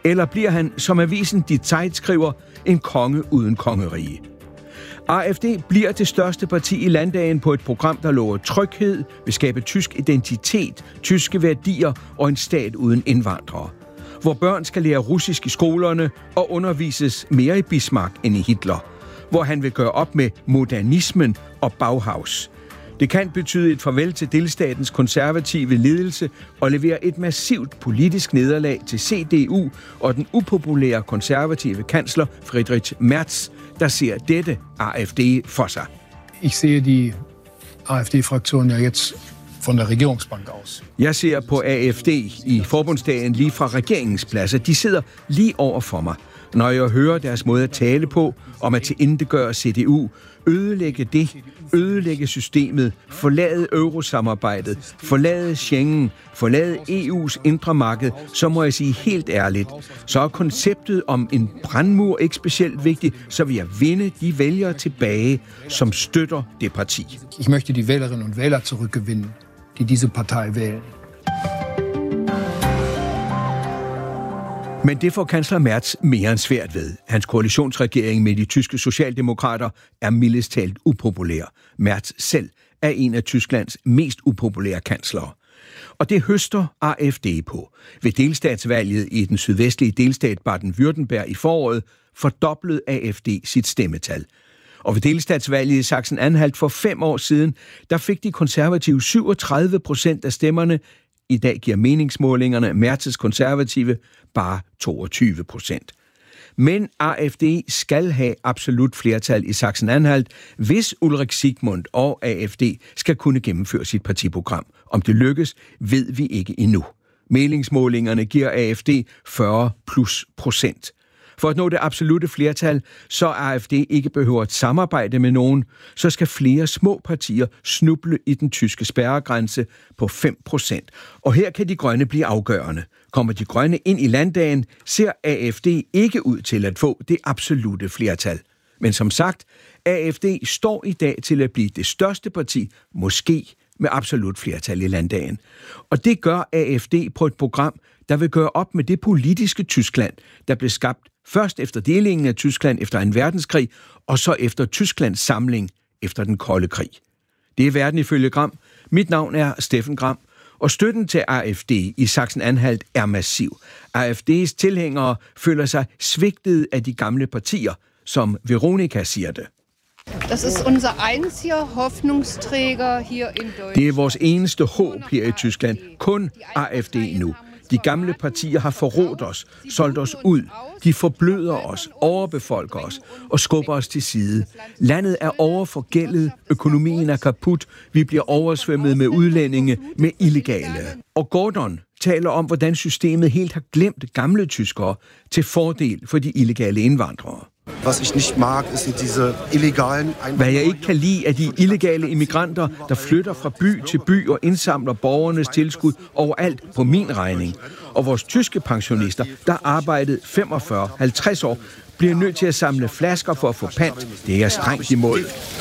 Eller bliver han, som avisen Die Zeit skriver, en konge uden kongerige? AfD bliver det største parti i landdagen på et program, der lover tryghed, vil skabe tysk identitet, tyske værdier og en stat uden indvandrere. Hvor børn skal lære russisk i skolerne og undervises mere i Bismarck end i Hitler. Hvor han vil gøre op med modernismen og Bauhaus. Det kan betyde et farvel til delstatens konservative ledelse og levere et massivt politisk nederlag til CDU og den upopulære konservative kansler Friedrich Merz, der ser dette AfD for sig. Ich sehe die AfD-Fraktion ja jetzt von der Regierungsbank aus. Jeg ser på AfD i forbundsdagen lige fra regeringens pladser. De sidder lige over for mig. Når jeg hører deres måde at tale på, om at tilintetgøre CDU, ødelægge systemet, forlade eurosamarbejdet, forlade Schengen, forlade EU's indre marked, så må jeg sige helt ærligt, så er konceptet om en brandmur ikke specielt vigtigt, så vil jeg vinde de vælgere tilbage, som støtter det parti. Ich möchte die Wählerinnen und Wähler zurückgewinnen, die diese Partei wählen. Men det får kansler Merz mere end svært ved. Hans koalitionsregering med de tyske socialdemokrater er mildest talt upopulær. Merz selv er en af Tysklands mest upopulære kanslere. Og det høster AfD på. Ved delstatsvalget i den sydvestlige delstat Baden-Württemberg i foråret fordoblede AfD sit stemmetal. Og ved delstatsvalget i Sachsen-Anhalt for 5 år siden, der fik de konservative 37% af stemmerne. I dag giver meningsmålingerne Merz's konservative bare 22%. Men AfD skal have absolut flertal i Sachsen-Anhalt, hvis Ulrich Siegmund og AfD skal kunne gennemføre sit partiprogram. Om det lykkes, ved vi ikke endnu. Meningsmålingerne giver AfD 40+%. For at nå det absolutte flertal, så AfD ikke behøver at samarbejde med nogen, så skal flere små partier snuble i den tyske spærregrænse på 5%. Og her kan de grønne blive afgørende. Kommer de grønne ind i landdagen, ser AfD ikke ud til at få det absolutte flertal. Men som sagt, AfD står i dag til at blive det største parti, måske med absolut flertal i landdagen. Og det gør AfD på et program, der vil gøre op med det politiske Tyskland, der blev skabt først efter delingen af Tyskland efter 2. verdenskrig, og så efter Tysklands samling efter den kolde krig. Det er Verden ifølge Gram. Mit navn er Steffen Gram, og støtten til AfD i Sachsen-Anhalt er massiv. AfD's tilhængere føler sig svigtet af de gamle partier, som Veronika siger det. Das ist unser einziger Hoffnungsträger hier in Deutschland. Det er vores eneste håb her i Tyskland. Kun AfD nu. De gamle partier har forrådt os, solgt os ud. De forbløder os, overbefolker os og skubber os til side. Landet er overforgældet, økonomien er kaput, vi bliver oversvømmet med udlændinge, med illegale. Og Gordon taler om, hvordan systemet helt har glemt gamle tyskere til fordel for de illegale indvandrere. Hvad jeg ikke kan lide, er de illegale immigranter, der flytter fra by til by og indsamler borgernes tilskud overalt på min regning. Og vores tyske pensionister, der arbejdede 45-50 år, bliver nødt til at samle flasker for at få pant. Det er jeg strengt imod.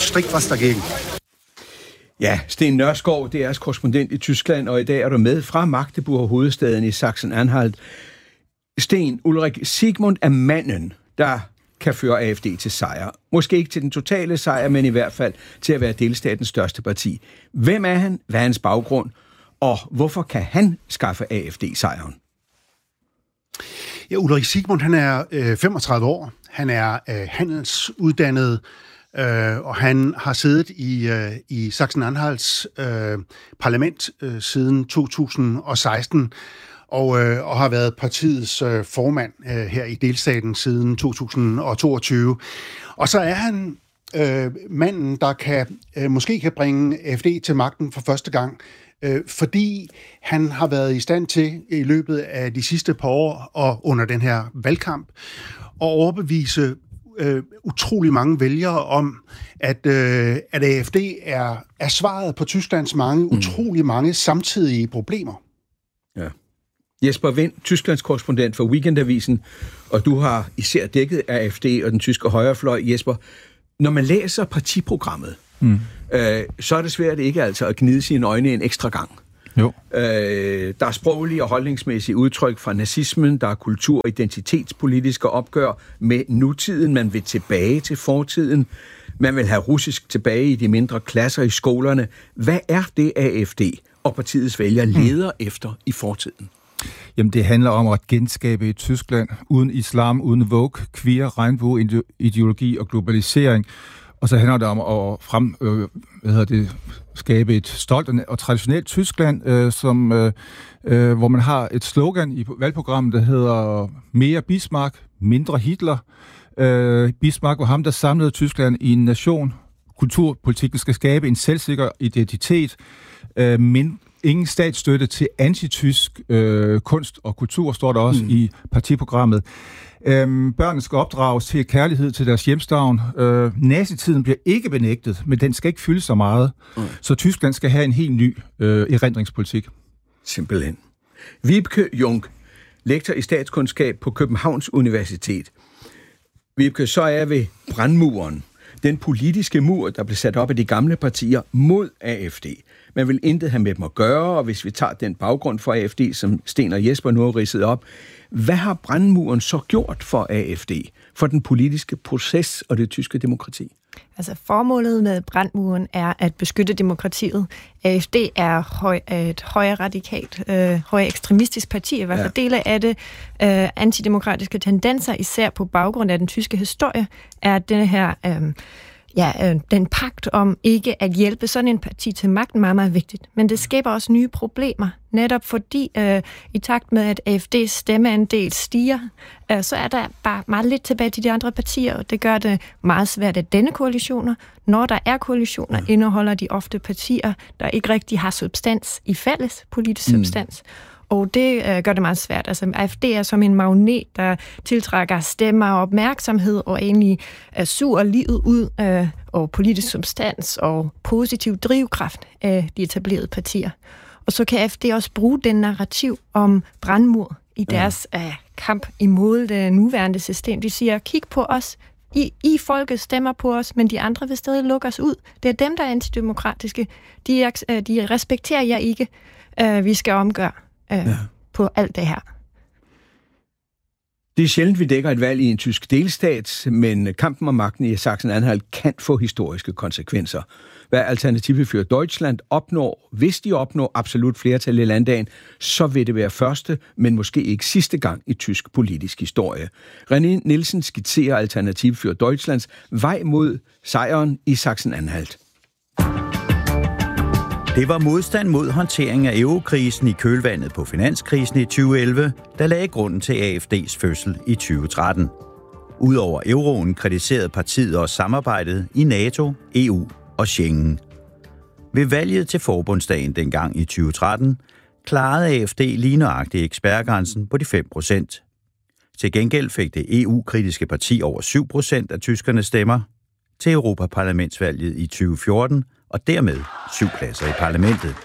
Ja, Sten Nørskov, det er korrespondent i Tyskland, og i dag er du med fra Magdeburg, hovedstaden i Sachsen-Anhalt. Sten, Ulrich Siegmund er manden, der kan føre AfD til sejr. Måske ikke til den totale sejr, men i hvert fald til at være delstatens største parti. Hvem er han? Hvad er hans baggrund? Og hvorfor kan han skaffe AfD-sejren? Ja, Ulrich Siegmund, han er 35 år. Han er handelsuddannet, og han har siddet i Sachsen-Anhalts parlament siden 2016, og har været partiets formand her i delstaten siden 2022. Og så er han manden, der måske kan bringe AfD til magten for første gang, fordi han har været i stand til i løbet af de sidste par år og under den her valgkamp at overbevise utrolig mange vælgere om, at AfD er svaret på Tysklands utrolig mange samtidige problemer. Ja. Jesper Wind, Tysklands korrespondent for Weekendavisen, og du har især dækket AfD og den tyske højrefløj. Jesper, når man læser partiprogrammet, så er det svært ikke altså at gnide sine øjne en ekstra gang. Jo. Der er sproglige og holdningsmæssige udtryk fra nazismen, der er kultur- og identitetspolitiske opgør med nutiden. Man vil tilbage til fortiden. Man vil have russisk tilbage i de mindre klasser i skolerne. Hvad er det, AfD og partiets vælgere leder efter i fortiden? Jamen, det handler om at genskabe et Tyskland uden islam, uden woke, queer, regnbueideologi og globalisering. Og så handler det om at skabe et stolt og traditionelt Tyskland, hvor man har et slogan i valgprogrammet, der hedder mere Bismarck, mindre Hitler. Bismarck var ham, der samlede Tyskland i en nation. Kulturpolitikken skal skabe en selvsikker identitet, men ingen statsstøtte til antitysk kunst og kultur, står der også i partiprogrammet. Børnene skal opdrages til kærlighed til deres hjemstavn. Nazitiden bliver ikke benægtet, men den skal ikke fylde så meget. Så Tyskland skal have en helt ny erindringspolitik. Simpelthen. Vibeke Jung, lektor i statskundskab på Københavns Universitet. Vibeke, så er ved brandmuren. Den politiske mur, der blev sat op af de gamle partier mod AfD. Man vil intet have med dem at gøre, og hvis vi tager den baggrund for AfD, som Sten og Jesper nu har ridset op, hvad har brandmuren så gjort for AfD, for den politiske proces og det tyske demokrati? Altså formålet med brandmuren er at beskytte demokratiet. AfD er et højre radikalt, højre ekstremistisk parti, i hvert fald dele af det. Antidemokratiske tendenser, især på baggrund af den tyske historie, er den her den pagt om ikke at hjælpe sådan en parti til magten meget, meget vigtigt. Men det skaber også nye problemer, netop fordi i takt med, at AfD's stemmeandel stiger, så er der bare meget lidt tilbage til de andre partier, og det gør det meget svært at danne koalitioner. Når der er koalitioner, indeholder de ofte partier, der ikke rigtig har substans i fælles politisk substans. Og det gør det meget svært. Altså, AfD er som en magnet, der tiltrækker stemmer og opmærksomhed, og egentlig suger livet ud og politisk substans og positiv drivkraft af de etablerede partier. Og så kan AfD også bruge den narrativ om brandmur i deres kamp imod det nuværende system. De siger, kig på os. I folket stemmer på os, men de andre vil stadig lukke os ud. Det er dem, der er antidemokratiske. De respekterer jer ikke. Vi skal omgøre på alt det her. Det er sjældent, vi dækker et valg i en tysk delstat, men kampen om magten i Sachsen-Anhalt kan få historiske konsekvenser. Hvad Alternative für Deutschland opnår, hvis de opnår absolut flertal i landdagen, så vil det være første, men måske ikke sidste gang i tysk politisk historie. René Nielsen skitserer Alternative für Deutschlands vej mod sejren i Sachsen-Anhalt. Det var modstand mod håndtering af eurokrisen i kølvandet på finanskrisen i 2011, der lagde grunden til AfD's fødsel i 2013. Udover euroen kritiserede partiet også samarbejdet i NATO, EU og Schengen. Ved valget til forbundsdagen dengang i 2013 klarede AfD lige nøjagtigt ekspertgrænsen på de 5%. Til gengæld fik det EU-kritiske parti over 7% af tyskernes stemmer til Europaparlamentsvalget i 2014, og dermed 7 pladser i parlamentet.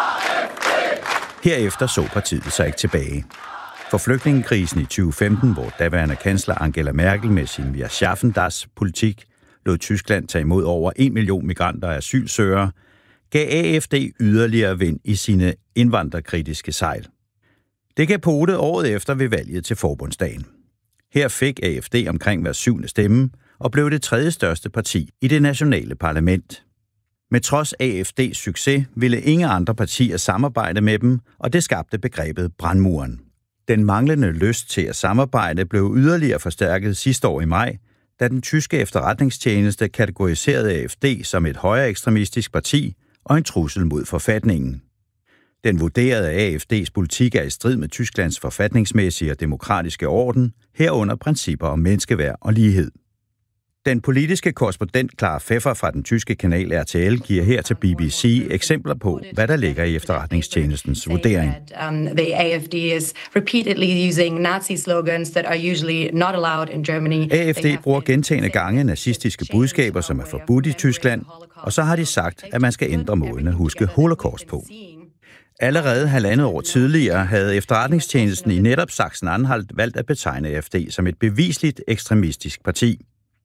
Herefter så partiet sig ikke tilbage. For flygtningekrisen i 2015, hvor daværende kansler Angela Merkel med sin Wir schaffen das politik lod Tyskland tage imod over 1 million migranter og asylsøgere, gav AfD yderligere vind i sine indvandrerkritiske sejl. Det gav pote året efter ved valget til forbundsdagen. Her fik AfD omkring hver 7. stemme og blev det 3. største parti i det nationale parlament. Med trods AfD's succes ville ingen andre partier samarbejde med dem, og det skabte begrebet brandmuren. Den manglende lyst til at samarbejde blev yderligere forstærket sidste år i maj, da den tyske efterretningstjeneste kategoriserede AfD som et højere ekstremistisk parti og en trussel mod forfatningen. Den vurderede, at AfD's politik er i strid med Tysklands forfatningsmæssige og demokratiske orden, herunder principper om menneskeværd og lighed. Den politiske korrespondent Clara Pfeffer fra den tyske kanal RTL giver her til BBC eksempler på, hvad der ligger i efterretningstjenestens vurdering. The AfD is repeatedly using Nazi slogans that are usually not allowed in Germany. AfD bruger gentagne gange nazistiske budskaber, som er forbudt i Tyskland, og så har de sagt, at man skal ændre måden at huske Holocaust på. Allerede 1,5 år tidligere havde efterretningstjenesten i netop Sachsen-Anhalt valgt at betegne AfD som et bevisligt ekstremistisk parti.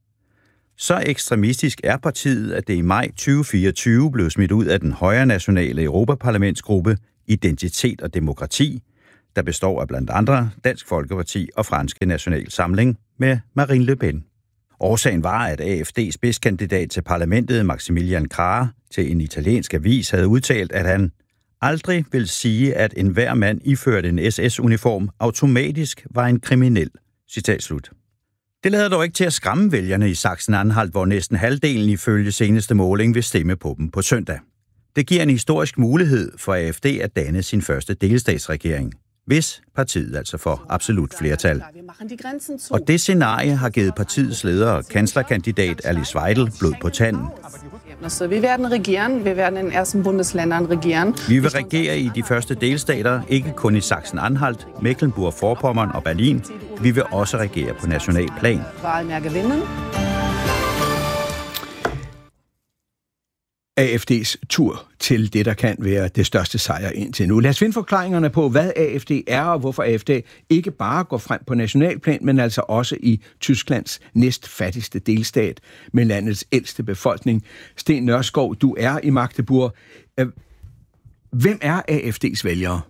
Så ekstremistisk er partiet, at det i maj 2024 blev smidt ud af den højre nationale Europaparlamentsgruppe Identitet og Demokrati, der består af blandt andre Dansk Folkeparti og Franske National Samling med Marine Le Pen. Årsagen var, at AFD's spidskandidat til parlamentet, Maximilian Krah, til en italiensk avis havde udtalt, at han aldrig vil sige, at enhver mand iført en SS-uniform automatisk var en kriminel. Citat slut. Det lader dog ikke til at skræmme vælgerne i Sachsen-Anhalt, hvor næsten halvdelen ifølge seneste måling vil stemme på dem på søndag. Det giver en historisk mulighed for AFD at danne sin første delstatsregering, hvis partiet altså får absolut flertal. Og det scenarie har givet partiets leder og kanslerkandidat Alice Weidel blod på tanden. Vi werden in ersten Bundesländern regieren. Vi vil regere i de første delstater, ikke kun i Sachsen-Anhalt, Mecklenburg-Vorpommern og Berlin. Vi vil også regere på national plan. AFD's tur til det, der kan være det største sejr indtil nu. Lad os finde forklaringerne på, hvad AFD er, og hvorfor AFD ikke bare går frem på nationalplan, men altså også i Tysklands næstfattigste delstat med landets ældste befolkning. Sten Nørskov, du er i Magdeburg. Hvem er AFD's vælgere?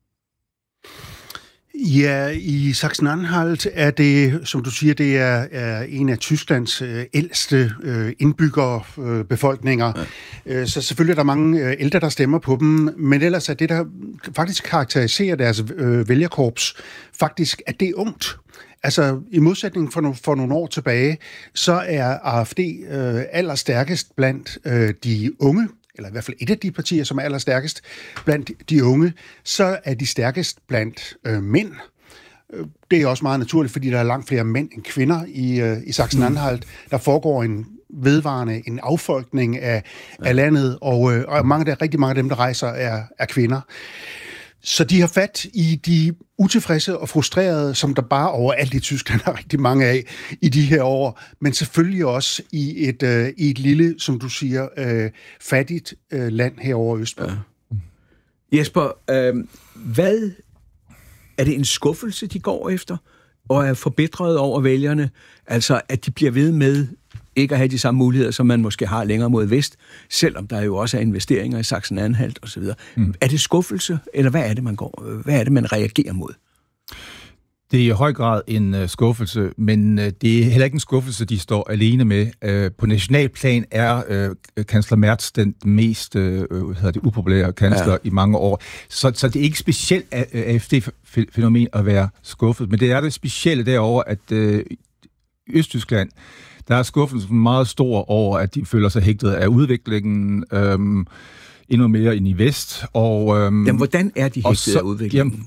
Ja, i Sachsen-Anhalt er det, som du siger, det er en af Tysklands ældste indbyggerbefolkninger. Så selvfølgelig er der mange ældre, der stemmer på dem, men ellers er det, der faktisk karakteriserer deres vælgerkorps, faktisk, at det er ungt. Altså, i modsætning for nogle år tilbage, så er AfD allerstærkest blandt de unge, eller i hvert fald et af de partier, som er allerstærkest blandt de unge, så er de stærkest blandt mænd. Det er også meget naturligt, fordi der er langt flere mænd end kvinder i Sachsen-Anhalt. Der foregår en affolkning af landet, og rigtig mange af dem, der rejser, er kvinder. Så de har fat i de utilfredse og frustrerede, som der bare overalt i Tyskland er rigtig mange af i de her år, men selvfølgelig også i et lille, som du siger, fattigt land herovre østpå. Ja. Jesper, hvad er det en skuffelse, de går efter, og er forbedret over vælgerne? Altså, at de bliver ved med ikke at have de samme muligheder, som man måske har længere mod vest, selvom der jo også er investeringer i Sachsen-Anhalt osv. Er det skuffelse, eller hvad er det, man reagerer mod? Det er i høj grad en skuffelse, men det er heller ikke en skuffelse, de står alene med. På nationalplan er kansler Merz den mest upopulære kansler i mange år. Så det er ikke specielt AfD-fænomen at være skuffet, men det er det specielle derovre, at Østtyskland, der er skuffelsen meget stor over, at de føler sig hægtet af udviklingen endnu mere ind i vest. Jamen, hvordan er de hægtet af udviklingen?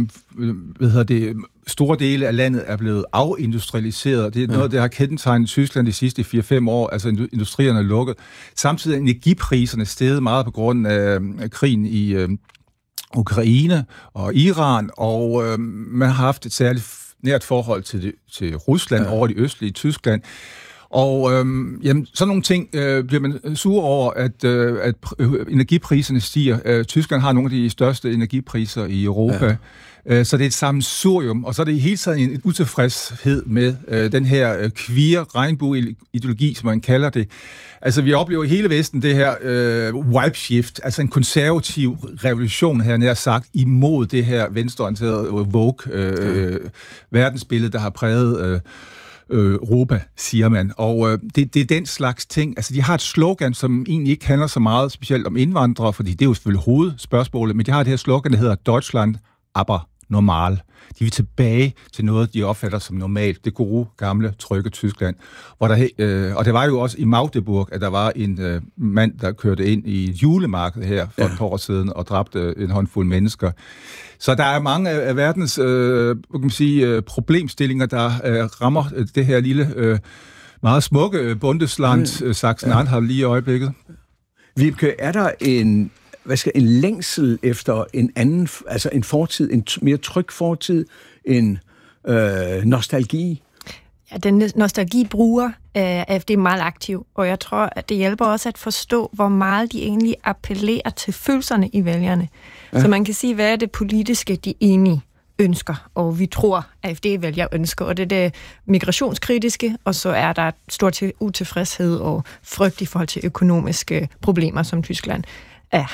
Store dele af landet er blevet afindustrialiseret. Det er noget, der har kendetegnet Tyskland de sidste 4-5 år. Altså, industrierne er lukket. Samtidig er energipriserne steget meget på grund af krigen i Ukraine og Iran, og man har haft et særligt nært forhold til Rusland over det østlige Tyskland. Og sådan nogle ting bliver man sur over, at energipriserne stiger. Tyskland har nogle af de største energipriser i Europa. Ja. Så det er et sammensurium, og så er det i hele tiden en utilfredshed med den her queer regnbue-ideologi, som man kalder det. Altså, vi oplever i hele Vesten det her wipe shift, altså en konservativ revolution, her nær sagt, imod det her venstreorienterede woke verdensbillede, der har præget Europa, siger man. Og det er den slags ting. Altså, de har et slogan, som egentlig ikke handler så meget specielt om indvandrere, fordi det er jo selvfølgelig hovedspørgsmålet, men de har det her slogan, der hedder Deutschland aber normal. De vil tilbage til noget, de opfatter som normalt. Det gode, gamle, trygge Tyskland. Og det var jo også i Magdeburg, at der var en mand, der kørte ind i et julemarked her for et par år siden og dræbte en håndfuld mennesker. Så der er mange af verdens problemstillinger, der rammer det her lille, meget smukke Bundesland, Sachsen-Anhalt lige i øjeblikket. Vibeke, er der en længsel efter en anden, altså en fortid, en mere tryg fortid, en nostalgi? Ja, den nostalgi bruger AfD meget aktiv, og jeg tror, at det hjælper også at forstå, hvor meget de egentlig appellerer til følelserne i vælgerne. Ja. Så man kan sige, hvad er det politiske, de egentlig ønsker, og vi tror, AfD-vælger ønsker, og det er det migrationskritiske, og så er der stor utilfredshed og frygt i forhold til økonomiske problemer, som Tyskland har.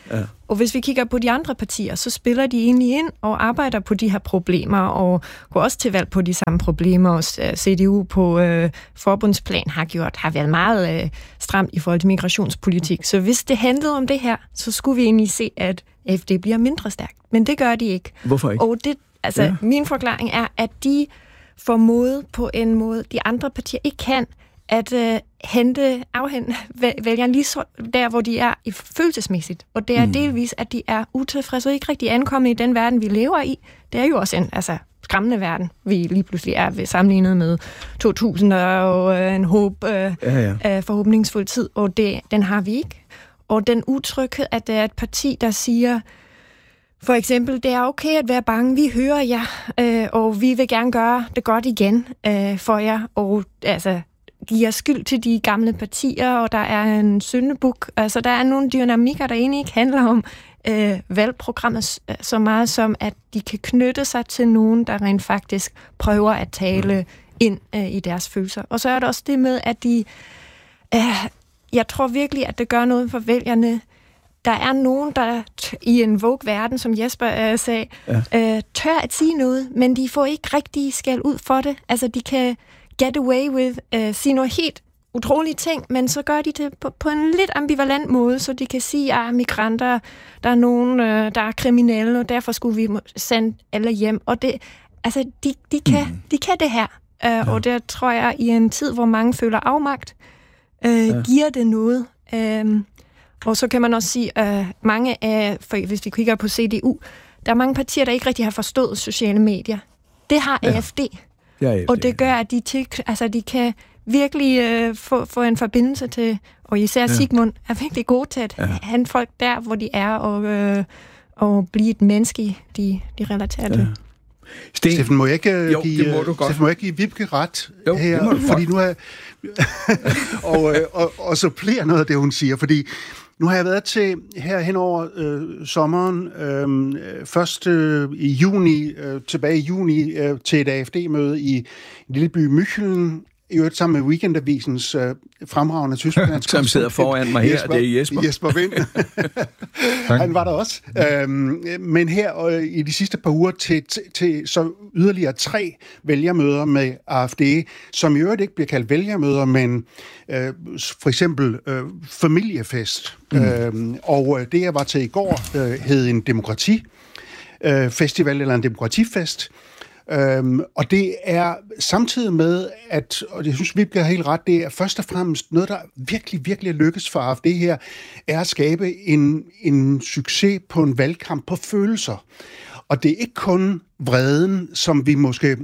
Ja. Og hvis vi kigger på de andre partier, så spiller de egentlig ind og arbejder på de her problemer, og går også til valg på de samme problemer. Og CDU på forbundsplan har været meget stramt i forhold til migrationspolitik. Så hvis det handlede om det her, så skulle vi egentlig se, at AfD bliver mindre stærkt. Men det gør de ikke. Hvorfor ikke? Og min forklaring er, at de formåede på en måde, de andre partier ikke kan, at afhente vælgerne lige så der, hvor de er følelsesmæssigt. Og det er delvis, at de er utilfredse og ikke rigtig ankommet i den verden, vi lever i. Det er jo også en skræmmende verden, vi lige pludselig er sammenlignet med 2000 og en forhåbningsfuld tid, og den har vi ikke. Og den utryghed, at det er et parti, der siger, for eksempel, det er okay at være bange, vi hører jer, og vi vil gerne gøre det godt igen for jer, og giver skyld til de gamle partier, og der er en syndebuk. Altså, der er nogle dynamikker, der egentlig ikke handler om valgprogrammet så meget som, at de kan knytte sig til nogen, der rent faktisk prøver at tale ind i deres følelser. Og så er der også det med, at de... jeg tror virkelig, at det gør noget for vælgerne. Der er nogen, der i en Vogue-verden, som Jesper sagde, tør at sige noget, men de får ikke rigtig skæld ud for det. Altså, de kan get away with, sige noget helt utrolige ting, men så gør de det på en lidt ambivalent måde, så de kan sige, at migranter, der er nogen, der er kriminelle, og derfor skulle vi sende alle hjem. Og det, de kan det her. Og det tror jeg, i en tid, hvor mange føler afmagt, giver det noget. Og så kan man også sige, mange af, hvis vi kigger på CDU, der er mange partier, der ikke rigtig har forstået sociale medier. Det har AfD. Og det gør, at de kan virkelig få en forbindelse til, og især Sigmund er virkelig god til at have folk der, hvor de er, og blive et menneske, de relaterer til. Steffen, må jeg ikke give Vibeke ret her? Fordi nu er og supplere noget af det, hun siger, fordi nu har jeg været til her hen over sommeren, først i juni, tilbage i juni, til et AfD-møde i en lille by München, i øvrigt sammen med Weekendavisens fremragende tysklandsk som sidder foran mig her, det er Jesper. Jesper Vind. Han var der også. Men her i de sidste par uger til så yderligere 3 vælgermøder med AfD, som i øvrigt ikke bliver kaldt vælgermøder, men for eksempel familiefest. Og det, jeg var til i går, hed en demokratifestival eller en demokratifest. Og det er samtidig med, at, og jeg synes, vi bliver helt ret, det er først og fremmest noget, der virkelig, virkelig lykkes for AfD her, er at skabe en succes på en valgkamp på følelser. Og det er ikke kun vreden, som vi måske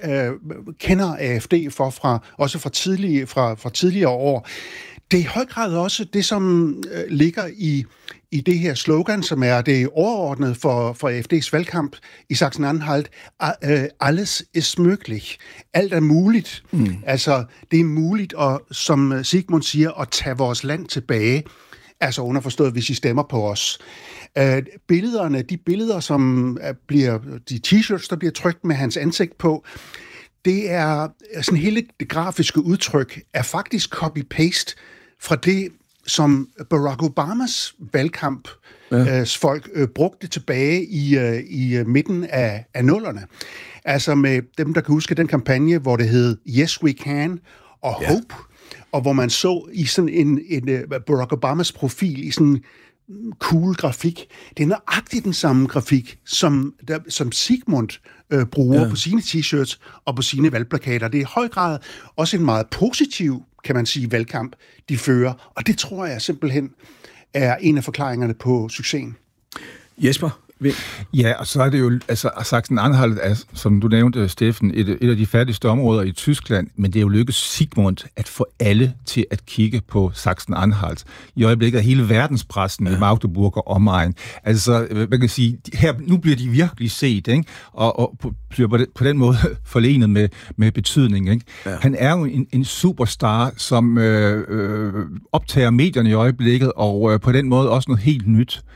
kender AfD for, også fra tidligere år. Det er i høj grad også det, som ligger i det her slogan, som er det overordnede for AfD's valgkamp i Sachsen-Anhalt. Alles ist möglich. Alt er muligt. Altså, det er muligt, som Sigmund siger, at tage vores land tilbage. Altså underforstået, hvis I stemmer på os. De billeder, som bliver, de t-shirts, der bliver trykt med hans ansigt på, det er sådan hele det grafiske udtryk, er faktisk copy-paste fra det, som Barack Obamas valgkamp folk brugte tilbage i midten af 00'erne. Altså med dem, der kan huske den kampagne, hvor det hed Yes We Can og Hope, og hvor man så i sådan en Barack Obamas profil i sådan cool grafik. Det er nøjagtigt den samme grafik, som Sigmund bruger på sine t-shirts og på sine valgplakater. Det er i høj grad også en meget positiv, kan man sige, valgkamp, de fører. Og det tror jeg simpelthen er en af forklaringerne på succesen. Jesper? Ja, og så er det jo, altså Sachsen-Anhalt er, som du nævnte, Steffen, et af de fattigste områder i Tyskland, men det er jo lykkedes Sigmund at få alle til at kigge på Sachsen-Anhalt. I øjeblikket er hele verdenspressen i Magdeburg og omegn. Altså, man kan sige, her, nu bliver de virkelig set, ikke? Og bliver på den måde forlenet med betydning, ikke? Ja. Han er jo en superstar, som optager medierne i øjeblikket, og på den måde også noget helt nyt.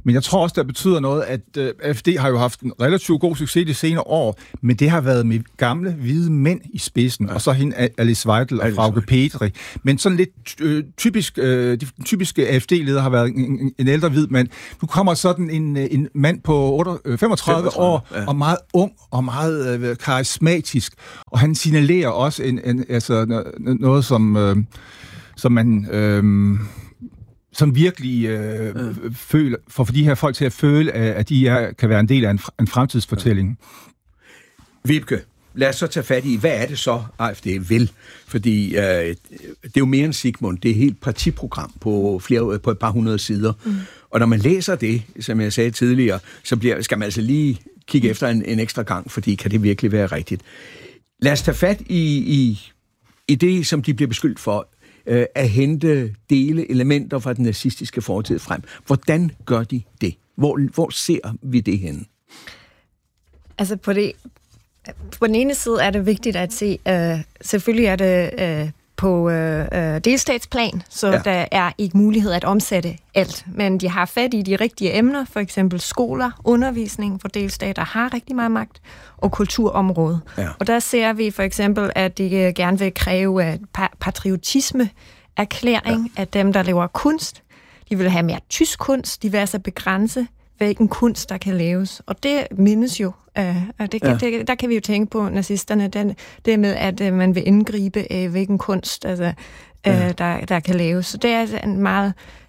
Men jeg tror også, der betyder noget, at AfD har jo haft en relativt god succes de senere år, men det har været med gamle, hvide mænd i spidsen, og så hende Alice Weidel og Frauke Petri. Men sådan lidt typisk, de typiske AfD-ledere har været en ældre hvid mand. Nu kommer sådan en mand på 35 år, og meget ung og meget karismatisk, og han signalerer også altså noget, som man som virkelig føler, for de her folk til at føle, at de kan være en del af en fremtidsfortælling. Vibeke, lad os så tage fat i, hvad er det så, AfD vil? Fordi det er jo mere end Sigmund, det er et helt partiprogram på et par hundrede sider. Og når man læser det, som jeg sagde tidligere, så skal man altså lige kigge efter en ekstra gang, fordi kan det virkelig være rigtigt? Lad os tage fat i det, som de bliver beskyldt for, at hente elementer fra den nazistiske fortid frem. Hvordan gør de det? Hvor ser vi det henne? Altså på den ene side er det vigtigt at se, selvfølgelig er det på delstatsplan, så der er ikke mulighed at omsætte alt. Men de har fat i de rigtige emner, for eksempel skoler, undervisning for delstater har rigtig meget magt, og kulturområdet. Ja. Og der ser vi for eksempel, at de gerne vil kræve patriotisme-erklæring af dem, der laver kunst. De vil have mere tysk kunst, de vil altså begrænse, hvilken kunst, der kan laves. Og det mindes jo, der kan vi jo tænke på nazisterne, det med, at man vil indgribe hvilken kunst, altså, der kan laves. Så det er altså en meget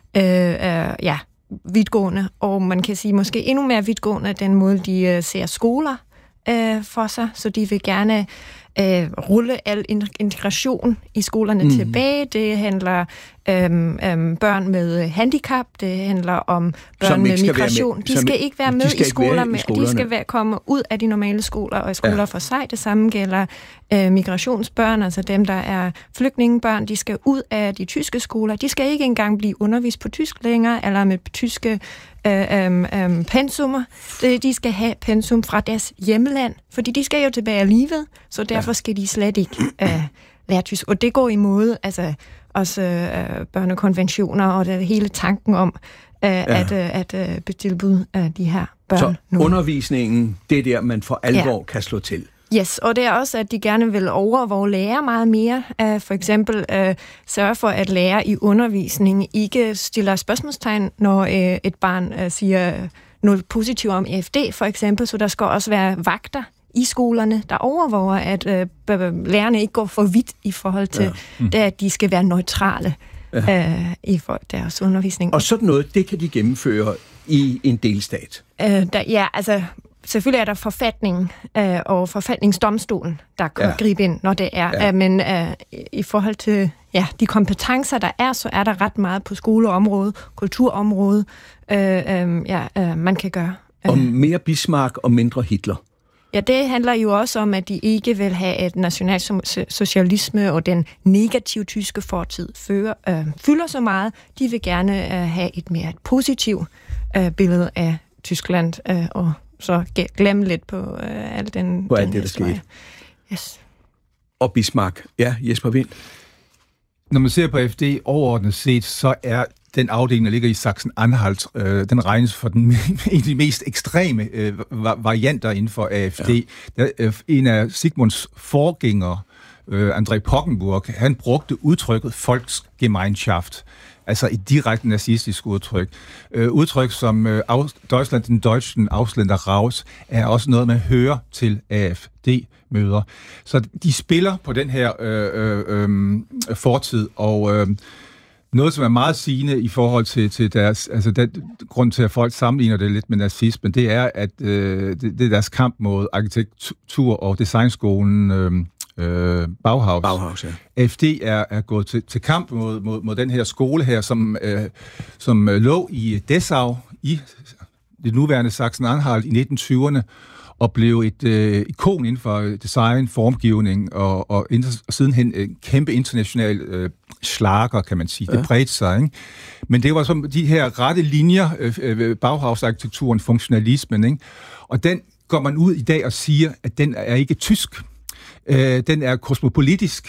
vidtgående, og man kan sige måske endnu mere vidtgående, den måde, de ser skoler for sig, så de vil gerne rulle al integration i skolerne tilbage. Det handler børn med handicap, det handler om børn med migration. De skal ikke være med i skolerne. De skal komme ud af de normale skoler og skoler for sig. Det samme gælder migrationsbørn, altså dem, der er flygtningebørn. De skal ud af de tyske skoler. De skal ikke engang blive undervist på tysk længere, eller med tyske pensummer. De skal have pensum fra deres hjemland, fordi de skal jo tilbage alligevel, så derfor skal de slet ikke lære tysk. Og det går imod altså også børnekonventioner og det hele tanken om at tilbyde de her børn. Så undervisningen, det er der, man for alvor kan slå til. Yes, og det er også, at de gerne vil overvåge lærer meget mere. For eksempel sørge for, at lærer i undervisningen ikke stiller spørgsmålstegn, når et barn siger noget positivt om AfD, for eksempel. Så der skal også være vagter i skolerne, der overvåger, at lærerne ikke går for vidt i forhold til det, at de skal være neutrale i deres undervisning. Og sådan noget, det kan de gennemføre i en delstat? Selvfølgelig er der forfatningen og forfatningsdomstolen, der kan gribe ind, når det er. Men i forhold til de kompetencer, der er, så er der ret meget på skoleområdet, kulturområdet, man kan gøre. Og mere Bismarck og mindre Hitler? Ja, det handler jo også om, at de ikke vil have et nationalsocialisme og den negative tyske fortid fylder så meget. De vil gerne have et mere positivt billede af Tyskland og så glemme lidt på alt den... På alt det, der skete. Yes. Og Bismarck. Ja, Jesper Wind. Når man ser på AfD overordnet set, så er den afdeling, der ligger i Sachsen-Anhalt, den regnes for en af de mest ekstreme varianter inden for AfD. Ja. En af Sigmunds forgængere, André Poggenburg, han brugte udtrykket Volksgemeinschaft, altså et direkte nazistisk udtryk. Udtryk som Deutschland, den Deutschen Ausländer raus, er også noget, man hører til AfD-møder. Så de spiller på den her fortid, og noget, som er meget sigende i forhold til deres... Altså, den grund til, at folk sammenligner det lidt med nazismen, det er, at det er deres kamp mod arkitektur- og designskolen Bauhaus. Ja. AfD er gået til kamp mod den her skole her, som lå i Dessau, i det nuværende Sachsen-Anhalt i 1920'erne, og blev et ikon inden for design, formgivning, og sidenhen en kæmpe international slager, kan man sige. Det bredte sig, ikke? Men det var som de her rette linjer, Bauhaus-arkitekturen, funktionalismen, ikke? Og den går man ud i dag og siger, at den er ikke tysk. Den er kosmopolitisk.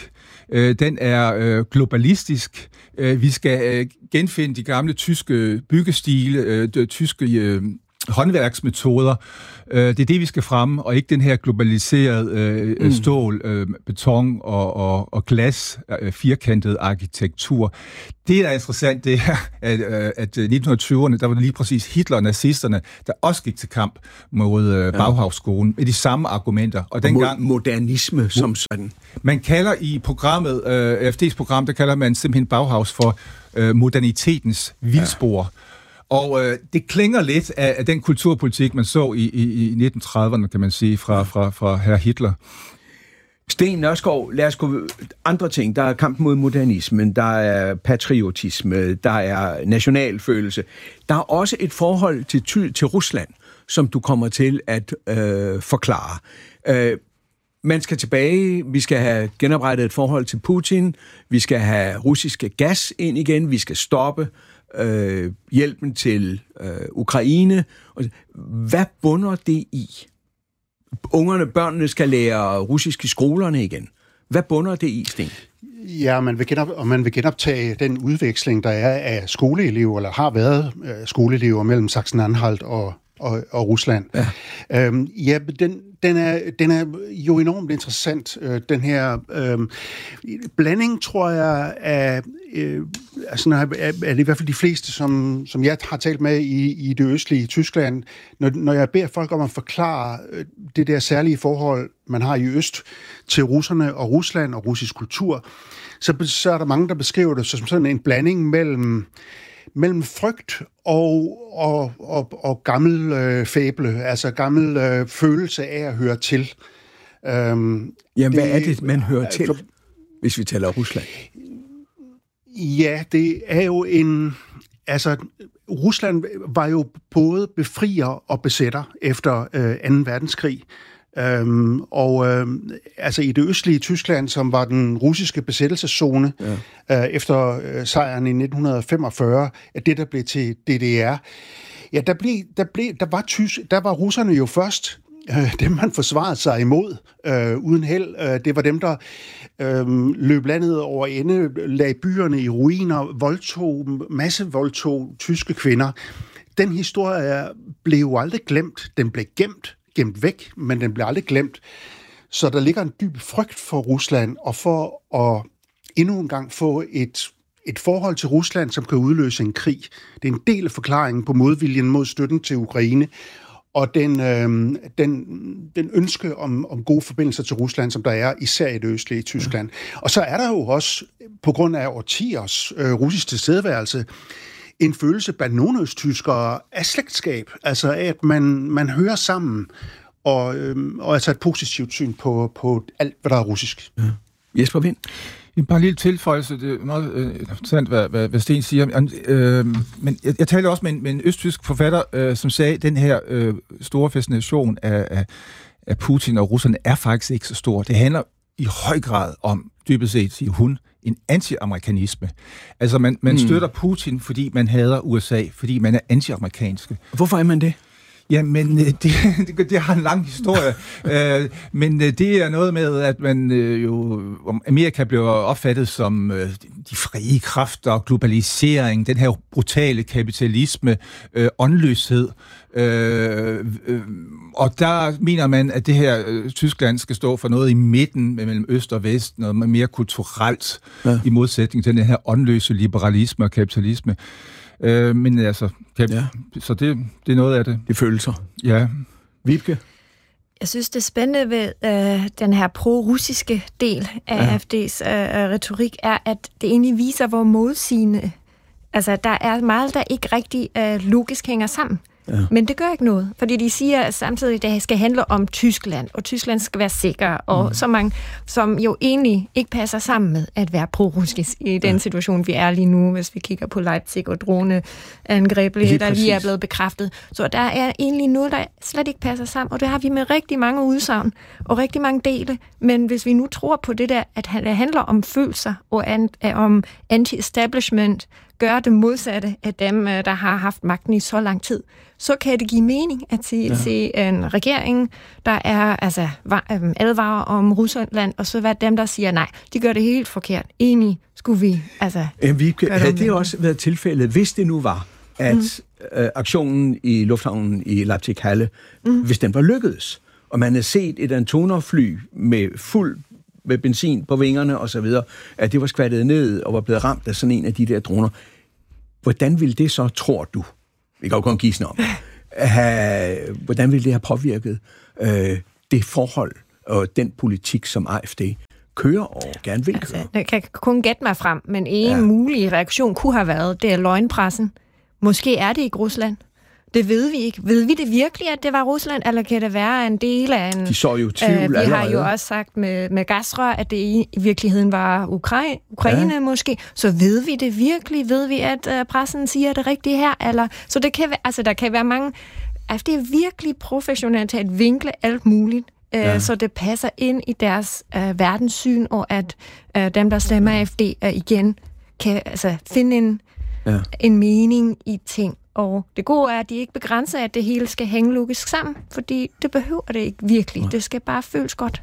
Den er globalistisk. Vi skal genfinde de gamle tyske byggestile, tyske håndværksmetoder. Det er det, vi skal fremme, og ikke den her globaliserede stål, beton og glas, firkantet arkitektur. Det, der er interessant, det er, at 1920'erne, der var det lige præcis Hitler og nazisterne, der også gik til kamp mod Bauhaus-skolen med de samme argumenter. Og dengang modernisme som sådan. Man kalder i programmet, AfD's program, der kalder man simpelthen Bauhaus for modernitetens vildspor. Og det klinger lidt af den kulturpolitik, man så i 1930'erne, kan man sige, fra herr Hitler. Sten Nørskov, lad os gå andre ting. Der er kampen mod modernismen, der er patriotisme, der er nationalfølelse. Der er også et forhold til Rusland, som du kommer til at forklare. Man skal tilbage, vi skal have genoprettet et forhold til Putin, vi skal have russiske gas ind igen, vi skal stoppe hjælpen til Ukraine. Hvad bunder det i? Børnene skal lære russisk i skolerne igen. Hvad bunder det i, Sten? Ja, man vil genoptage den udveksling, der er af skoleelever, eller har været skoleelever mellem Sachsen-Anhalt og Rusland. Ja, den er jo enormt interessant. Den her blanding, tror jeg, er det i hvert fald de fleste, som jeg har talt med i det østlige Tyskland. Når jeg beder folk om at forklare det der særlige forhold, man har i øst til russerne og Rusland og russisk kultur, så er der mange, der beskriver det som sådan en blanding mellem frygt og gammel fæble, altså gammel følelse af at høre til. Jamen, hvad er det, man hører til, hvis vi taler Rusland? Ja, det er jo Rusland var jo både befrier og besætter efter 2. verdenskrig. I det østlige Tyskland, som var den russiske besættelseszone efter sejren i 1945, at det der blev til DDR, ja, der var russerne jo først dem, man forsvarede sig imod uden held. Det var dem, der løb landet over ende, lagde byerne i ruiner, massevoldtog tyske kvinder. Den historie blev jo aldrig glemt. Den blev gemt væk, men den blev aldrig glemt. Så der ligger en dyb frygt for Rusland, og for at endnu en gang få et forhold til Rusland, som kan udløse en krig. Det er en del af forklaringen på modviljen mod støtten til Ukraine, og den ønske om gode forbindelser til Rusland, som der er især i det østlige Tyskland. Og så er der jo også, på grund af årtiers russisk tilstedeværelse, en følelse blandt nogle østtyskere af slægtskab, altså af, at man hører sammen, og altså et positivt syn på alt, hvad der er russisk. Ja. Jesper Wind? Bare en lille tilføjelse, det er meget interessant, hvad Sten siger. Men jeg talte også med en østtysk forfatter, som sagde, at den her store fascination af Putin og russerne er faktisk ikke så stor. Det handler i høj grad om, dybest set, siger hun, en anti-amerikanisme. Altså, man støtter Putin, fordi man hader USA, fordi man er anti-amerikanske. Hvorfor er man det? Jamen, det har en lang historie, men det er noget med, at man Amerika bliver opfattet som de frie kræfter, globalisering, den her brutale kapitalisme, åndløshed, og der mener man, at det her Tyskland skal stå for noget i midten mellem øst og vest, noget mere kulturelt, i modsætning til den her åndløse liberalisme og kapitalisme. Men altså, så det er noget af det. Det følelser. Ja. Vibke? Jeg synes, det spændende ved den her pro-russiske del af AfD's retorik er, at det egentlig viser, hvor modsigende. Altså, der er meget, der ikke rigtig logisk hænger sammen. Ja. Men det gør ikke noget, fordi de siger at samtidig, at det skal handle om Tyskland, og Tyskland skal være sikker, og så mange, som jo egentlig ikke passer sammen med at være pro-russisk i den situation, vi er lige nu, hvis vi kigger på Leipzig og droneangreb, der lige er blevet bekræftet. Så der er egentlig noget, der slet ikke passer sammen, og det har vi med rigtig mange udsagn og rigtig mange dele. Men hvis vi nu tror på det der, at det handler om følelser og om anti-establishment, gøre det modsatte af dem, der har haft magten i så lang tid, så kan det give mening at se en regering, der er advarer om Rusland, og så være dem, der siger nej. De gør det helt forkert. Enig skulle vi. Havde det også været tilfældet, hvis det nu var, at aktionen i lufthavnen i Leipzig-Halle, hvis den var lykkedes, og man havde set et Antonov-fly med benzin på vingerne og så videre, at det var skvattet ned og var blevet ramt af sådan en af de der droner. Hvordan ville det så, tror du, vi kan jo kun gisne om, hvordan ville det have påvirket det forhold og den politik, som AfD kører og gerne vil køre? Jeg kan kun gætte mig frem, men en mulig reaktion kunne have været, det er løgnpressen. Måske er det ikke Rusland. Det ved vi ikke. Ved vi det virkelig, at det var Rusland, eller kan det være en del af en... De så jo tvivl allerede. Vi har jo også sagt med gasrør, at det i virkeligheden var Ukraine måske. Så ved vi det virkelig? Ved vi, at pressen siger det rigtige her? Eller... Så det kan være, der kan være mange... Det er virkelig professionelt at vinkle alt muligt, så det passer ind i deres verdenssyn, og at dem, der stemmer AfD, igen kan finde en mening i ting. Og det gode er, at de ikke begrænser, at det hele skal hænge logisk sammen, fordi det behøver det ikke virkelig. Det skal bare føles godt.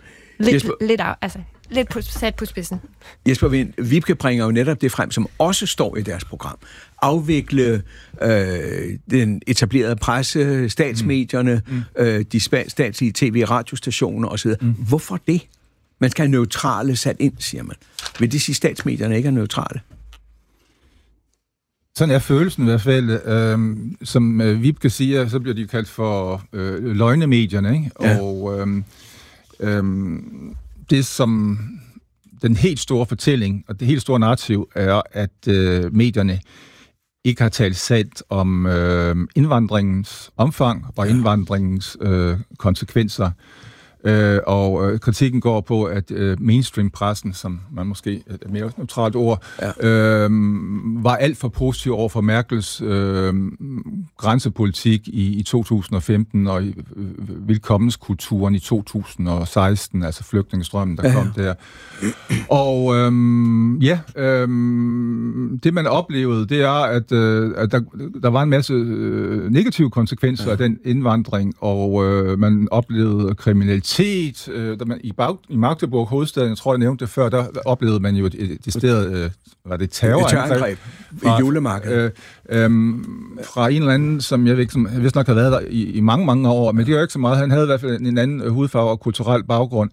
Lidt sat på spidsen. Jesper Wind, Vibeke bringer jo netop det frem, som også står i deres program. Afvikle den etablerede presse, statsmedierne, de statslige tv- og radiostationer osv. Hvorfor det? Man skal have neutrale sat ind, siger man. Vil det sige, at statsmedierne ikke er neutrale? Sådan er følelsen i hvert fald. Som Vibeke siger, så bliver de kaldt for løgnemedierne, ikke? Ja. Og det som den helt store fortælling, og det helt store narrativ, er, at medierne ikke har talt sandt om indvandringens omfang og indvandringens konsekvenser. Og kritikken går på, at mainstream-pressen, som man måske et mere neutralt ord, var alt for positiv over for Merkels grænsepolitik i 2015 og i velkommenskulturen i 2016, altså flygtningestrømmen, der kom der. Og det man oplevede, det er, at der var en masse negative konsekvenser af den indvandring, og man oplevede kriminalitet. I Magdeburg, hovedstaden, jeg tror, jeg nævnte det før, der oplevede man jo et decideret, var det terrorangreb? I julemarkedet. Fra en eller anden, som jeg vidste nok har været der i mange, mange år, men det er jo ikke så meget. Han havde i hvert fald en anden hudfarve og kulturel baggrund.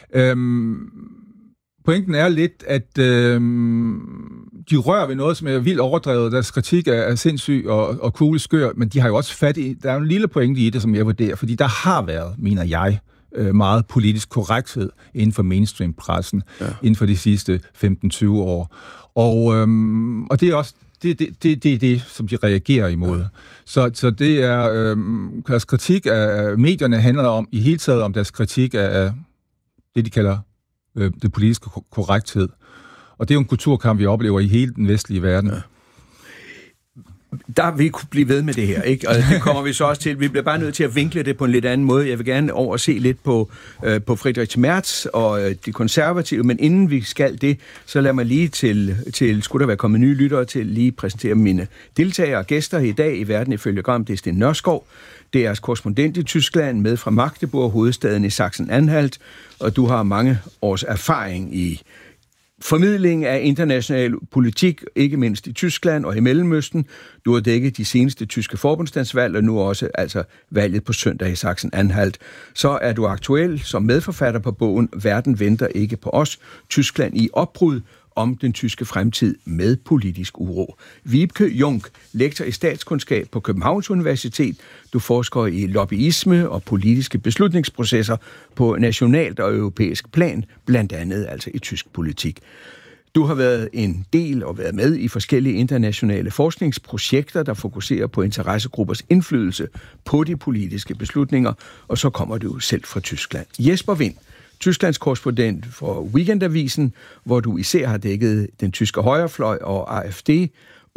Pointen er lidt, at de rører ved noget, som er vildt overdrevet. Deres kritik er sindssyg og kugleskør, men de har jo også fat i... Der er en lille pointe i det, som jeg vurderer, fordi der har været, mener jeg, meget politisk korrekthed inden for mainstream-pressen inden for de sidste 15-20 år. Og det er også det, som de reagerer imod. Så det er... deres kritik af medierne handler om, i hele taget om deres kritik af det, de kalder det politiske korrekthed. Og det er jo en kulturkamp, vi oplever i hele den vestlige verden. Ja. Der vil kunne blive ved med det her, ikke? Og det kommer vi så også til. Vi bliver bare nødt til at vinkle det på en lidt anden måde. Jeg vil gerne over se lidt på Friedrich Merz og de konservative, men inden vi skal det, så lad mig lige til skulle der være kommet nye lyttere til, lige præsentere mine deltagere og gæster i dag i Verden ifølge Gram. Det er Sten Nørskov, det er korrespondent i Tyskland med fra Magdeburg, hovedstaden i Sachsen-Anhalt, og du har mange års erfaring i formidling af international politik, ikke mindst i Tyskland og i Mellemøsten. Du har dækket de seneste tyske forbundsdagsvalg, og nu også altså valget på søndag i Sachsen-Anhalt. Så er du aktuel som medforfatter på bogen Verden venter ikke på os. Tyskland i opbrud, om den tyske fremtid med politisk uro. Vibeke Jung, lektor i statskundskab på Københavns Universitet. Du forsker i lobbyisme og politiske beslutningsprocesser på nationalt og europæisk plan, blandt andet altså i tysk politik. Du har været en del og været med i forskellige internationale forskningsprojekter, der fokuserer på interessegruppers indflydelse på de politiske beslutninger, og så kommer du selv fra Tyskland. Jesper Wind, Tysklands korrespondent for Weekendavisen, hvor du især har dækket den tyske højrefløj og AfD.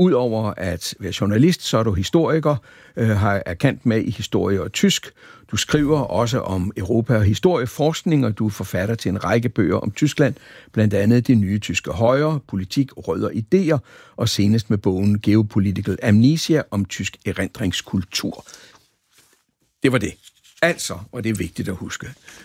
Udover at være journalist, så er du historiker, er kendt med i historie og tysk. Du skriver også om Europa og historieforskning, og du er forfatter til en række bøger om Tyskland, blandt andet Det nye tyske højre, politik, rødder, idéer, og senest med bogen Geopolitical Amnesia om tysk erindringskultur. Det var det. Altså, og det er vigtigt at huske.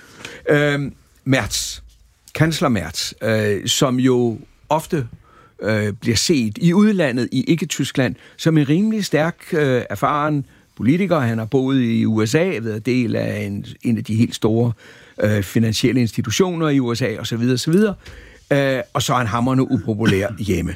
Merz, kansler Merz, som jo ofte bliver set i udlandet, i ikke-Tyskland, som en rimelig stærk, erfaren politiker. Han har boet i USA, været del af en af de helt store finansielle institutioner i USA, osv., osv. Og så er han hamrende upopulær hjemme.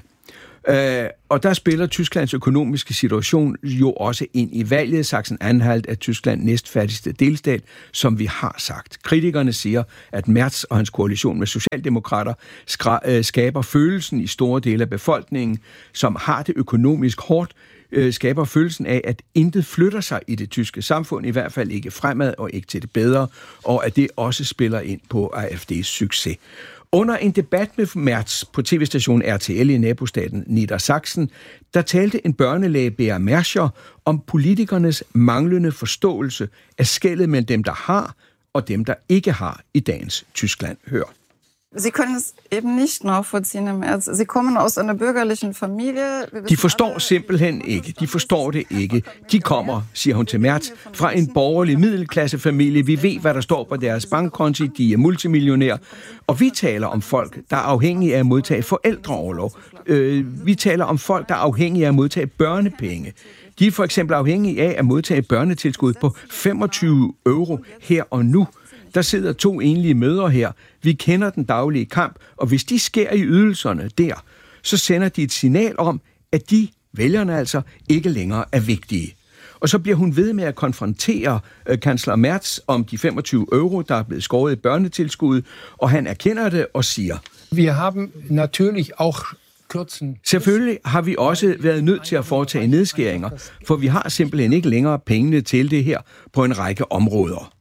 Og der spiller Tysklands økonomiske situation jo også ind i valget. Sachsen-Anhalt er Tysklands næstfattigste delstat, som vi har sagt. Kritikerne siger, at Merz og hans koalition med socialdemokrater skaber følelsen i store dele af befolkningen, som har det økonomisk hårdt, skaber følelsen af, at intet flytter sig i det tyske samfund, i hvert fald ikke fremad og ikke til det bedre, og at det også spiller ind på AfD's succes. Under en debat med Merz på tv-stationen RTL i nabostaten Niedersachsen, der talte en børnelæge, Bea Merscher, om politikernes manglende forståelse af skellet mellem dem, der har, og dem, der ikke har i dagens Tyskland. Hør. Sie können es eben nicht nachvollziehen im März. Sie kommen aus einer bürgerlichen Familie. De forstår simpelthen ikke. De forstår det ikke. De kommer, siger hun til Merz, fra en borgerlig middelklassefamilie. Vi ved, hvad der står på deres bankkonti. De er multimillionærer. Og vi taler om folk, der er afhængige af at modtage forældreorlov. Vi taler om folk, der er afhængige af at modtage børnepenge. De er for eksempel afhængige af at modtage børnetilskud på 25 euro her og nu. Der sidder 2 enlige mødre her. Vi kender den daglige kamp, og hvis de skærer i ydelserne der, så sender de et signal om, at de, vælgerne altså, ikke længere er vigtige. Og så bliver hun ved med at konfrontere kansler Merz om de 25 euro, der er blevet skåret i børnetilskud, og han erkender det og siger: Vi haben natürlich auch Selvfølgelig har vi også været nødt til at foretage nedskæringer, for vi har simpelthen ikke længere pengene til det her på en række områder.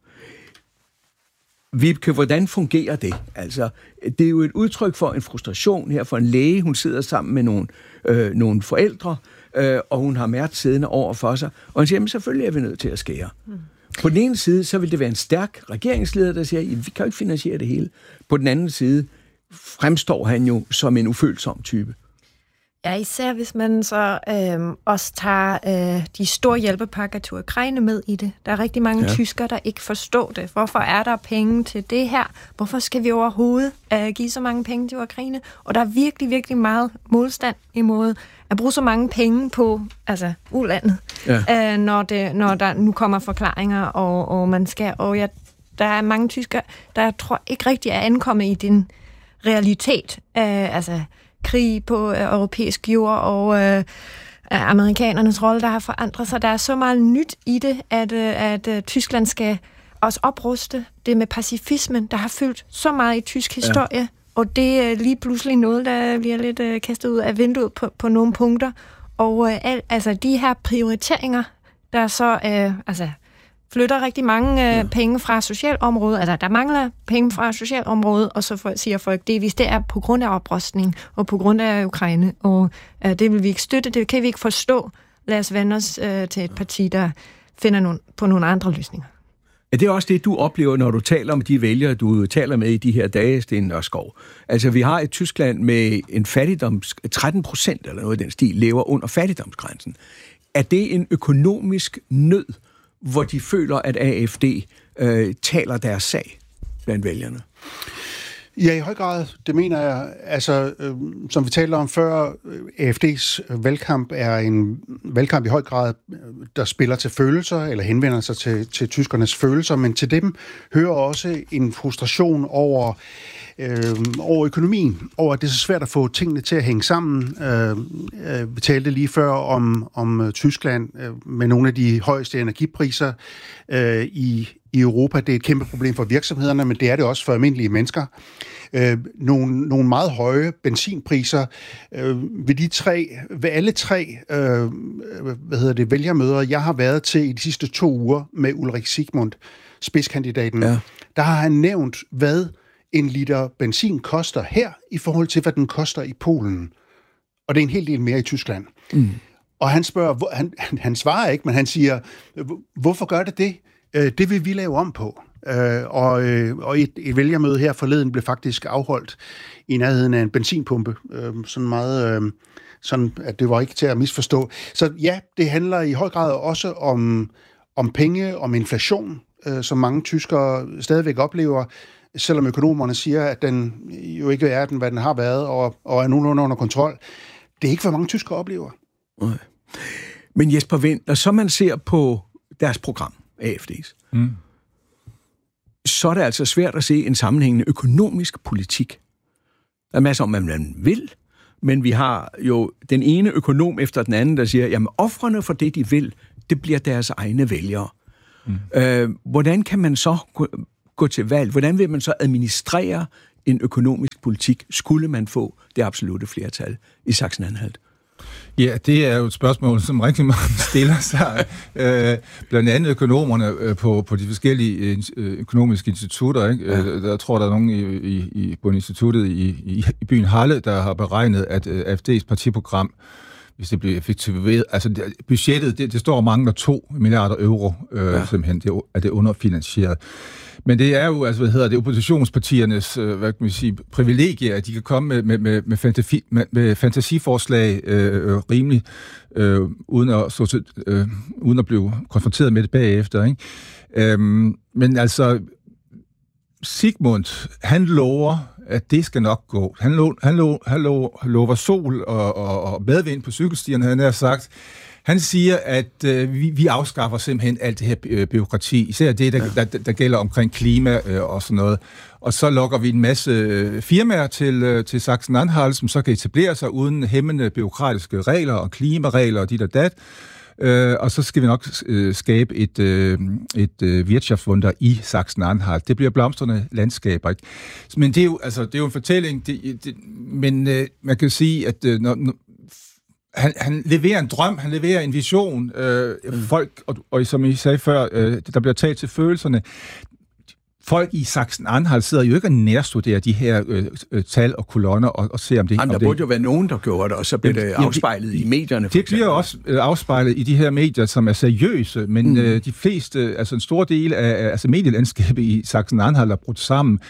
Vibke, hvordan fungerer det? Altså, det er jo et udtryk for en frustration her for en læge. Hun sidder sammen med nogle forældre, og hun har Merz siddende over for sig. Og hun siger, at selvfølgelig er vi nødt til at skære. På den ene side, så vil det være en stærk regeringsleder, der siger, at vi kan jo ikke finansiere det hele. På den anden side fremstår han jo som en ufølsom type. Ja, især hvis man så også tager de store hjælpepakker til Ukraine med i det. Der er rigtig mange tyskere, der ikke forstår det. Hvorfor er der penge til det her? Hvorfor skal vi overhovedet give så mange penge til Ukraine? Og der er virkelig, virkelig meget modstand imod at bruge så mange penge på ulandet, når der nu kommer forklaringer, og man skal... der er mange tyskere, der tror ikke rigtig er ankommet i den realitet. Krig på europæisk jord og amerikanernes rolle, der har forandret sig. Der er så meget nyt i det, at Tyskland skal også opruste det med pacifismen, der har fyldt så meget i tysk historie, og det er lige pludselig noget, der bliver lidt kastet ud af vinduet på nogle punkter. Og de her prioriteringer, der så flytter rigtig mange penge fra socialområdet. Altså, der mangler penge fra socialområdet, og så siger folk, det er på grund af oprustning og på grund af Ukraine, og det vil vi ikke støtte, det kan vi ikke forstå. Lad os vende os til et parti, der finder på nogle andre løsninger. Er det også det, du oplever, når du taler om de vælgere, du taler med i de her dage, Sten Nørskov? Altså, vi har et Tyskland med en 13% eller noget i den stil, lever under fattigdomsgrænsen. Er det en økonomisk nød, hvor de føler, at AfD taler deres sag blandt vælgerne? Ja, i høj grad. Det mener jeg. Altså, som vi talte om før, AfD's valgkamp er en valgkamp i høj grad, der spiller til følelser, eller henvender sig til tyskernes følelser, men til dem hører også en frustration over økonomien, over at det er så svært at få tingene til at hænge sammen. Vi talte lige før om Tyskland med nogle af de højeste energipriser i Europa. Det er et kæmpe problem for virksomhederne, men det er det også for almindelige mennesker. Nogle meget høje benzinpriser ved alle tre vælgermøder, jeg har været til i de sidste 2 uger med Ulrik Sigmund, spidskandidaten. Der har han nævnt, hvad en liter benzin koster her, i forhold til, hvad den koster i Polen. og det er en hel del mere i Tyskland. Og han spørger, han svarer ikke, men han siger, hvorfor gør det? Det vil vi lave om på. Og et vælgermøde her forleden blev faktisk afholdt i nærheden af en benzinpumpe. Sådan meget, sådan at det var ikke til at misforstå. Så ja, det handler i høj grad også om penge, om inflation, som mange tyskere stadigvæk oplever, selvom økonomerne siger, at den jo ikke er den, hvad den har været, og er nogenlunde under kontrol. Det er ikke, hvad mange tyskere oplever. Nej. Men Jesper Wind, når så man ser på deres program, AFD's, så er det altså svært at se en sammenhængende økonomisk politik. Der er masser om, hvad man vil, men vi har jo den ene økonom efter den anden, der siger, jamen ofrene for det, de vil, det bliver deres egne vælgere. Hvordan kan man så gå til valg? Hvordan vil man så administrere en økonomisk politik, skulle man få det absolutte flertal i Sachsen-Anhalt? Ja, det er jo et spørgsmål, som rigtig mange stiller sig. Blandt andet økonomerne på de forskellige økonomiske institutter. Ikke? Ja. Jeg tror, der er nogen på instituttet i byen Halle, der har beregnet, at AfD's partiprogram, hvis det bliver effektiveret, altså budgettet, det står og mangler 2 milliarder euro, simpelthen, det er underfinansieret. Men det er jo, altså, oppositionspartiernes, hvad kan man sige, privilegie, at de kan komme med fantasiforslag rimelig, uden at blive konfronteret med det bagefter, ikke? Men altså, Sigmund, han lover, at det skal nok gå. Han lover sol og medvind på cykelstierne, han har sagt. Han siger, at vi afskaffer simpelthen alt det her bureaukrati, især det, der gælder omkring klima og sådan noget. Og så lokker vi en masse firmaer til Sachsen-Anhalt, som så kan etablere sig uden hæmmende bureaukratiske regler og klimaregler og dit og dat. Og så skal vi nok skabe et Wirtschaftswunder i Sachsen-Anhalt. Det bliver blomstrende landskaber, ikke? Men det er jo, det er jo en fortælling, men man kan sige, at han leverer en drøm, han leverer en vision. Folk, og som I sagde før, der bliver talt til følelserne. Folk i Sachsen-Anhalt sidder jo ikke og nærstuderer de her tal og kolonner og ser om det. Jamen, der burde jo være nogen, der gjorde det, og så bliver det afspejlet i medierne. Det bliver også afspejlet i de her medier, som er seriøse, men de fleste, altså en stor del af medielandskabet i Sachsen-Anhalt er brudt sammen.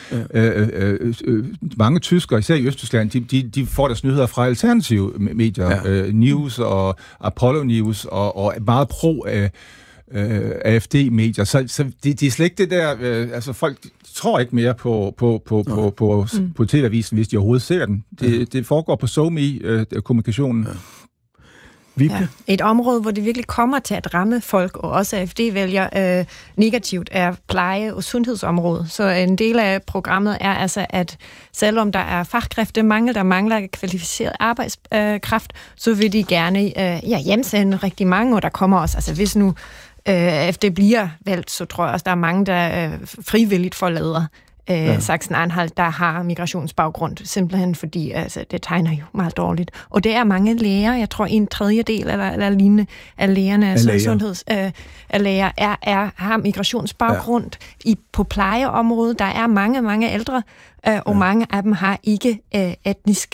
Mange tyskere, især i Østtyskland, de får deres nyheder fra alternative medier, News og Apollo News, og meget pro AfD-medier. Så det er slet ikke det der... folk tror ikke mere på TV-avisen, hvis de overhovedet ser den. Det foregår på SoMe-kommunikationen. Ja. Et område, hvor det virkelig kommer til at ramme folk, og også AfD-vælger negativt, er pleje- og sundhedsområdet. Så en del af programmet er altså, at selvom der er fagkræftemangel, der mangler kvalificeret arbejdskraft, så vil de gerne hjemsende rigtig mange, og der kommer også, altså hvis nu AfD bliver valgt, så tror jeg også, der er mange, der frivilligt forlader Sachsen-Anhalt, der har migrationsbaggrund, simpelthen fordi det tegner jo meget dårligt. Og det er mange læger, jeg tror 1/3 eller lignende af lægerne, sundhedslæger, har migrationsbaggrund på plejeområdet. Der er mange ældre, og mange af dem har ikke etnisk,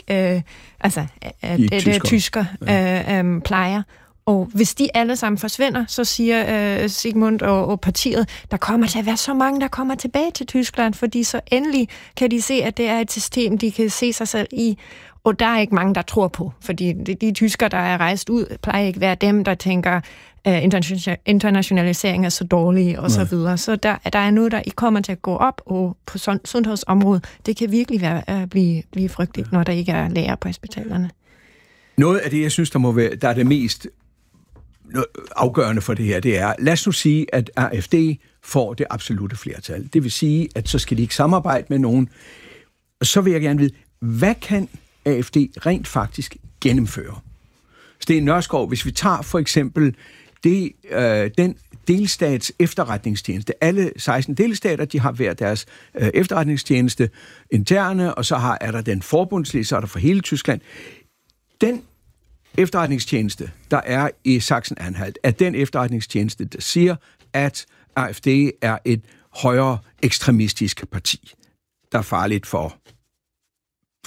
tysker plejer. Og hvis de alle sammen forsvinder, så siger Sigmund og partiet, der kommer til at være så mange, der kommer tilbage til Tyskland, fordi så endelig kan de se, at det er et system, de kan se sig selv i. Og der er ikke mange, der tror på, fordi de tyskere, der er rejst ud, plejer ikke være dem, der tænker, internationalisering er så dårlig og så videre. Så der er noget, der ikke kommer til at gå op, og på sundhedsområdet, det kan virkelig blive frygteligt, når der ikke er læger på hospitalerne. Noget af det, jeg synes, der er det mest afgørende for det her, det er, lad os nu sige, at AfD får det absolutte flertal. Det vil sige, at så skal de ikke samarbejde med nogen. Så vil jeg gerne vide, hvad kan AfD rent faktisk gennemføre? Sten Nørskov, hvis vi tager for eksempel den delstats efterretningstjeneste. Alle 16 delstater, de har hver deres efterretningstjeneste interne, og så er der den forbundslige, så er der for hele Tyskland. Den efterretningstjeneste, der er i Sachsen-Anhalt, er den efterretningstjeneste, der siger, at AfD er et højere ekstremistisk parti, der er farligt for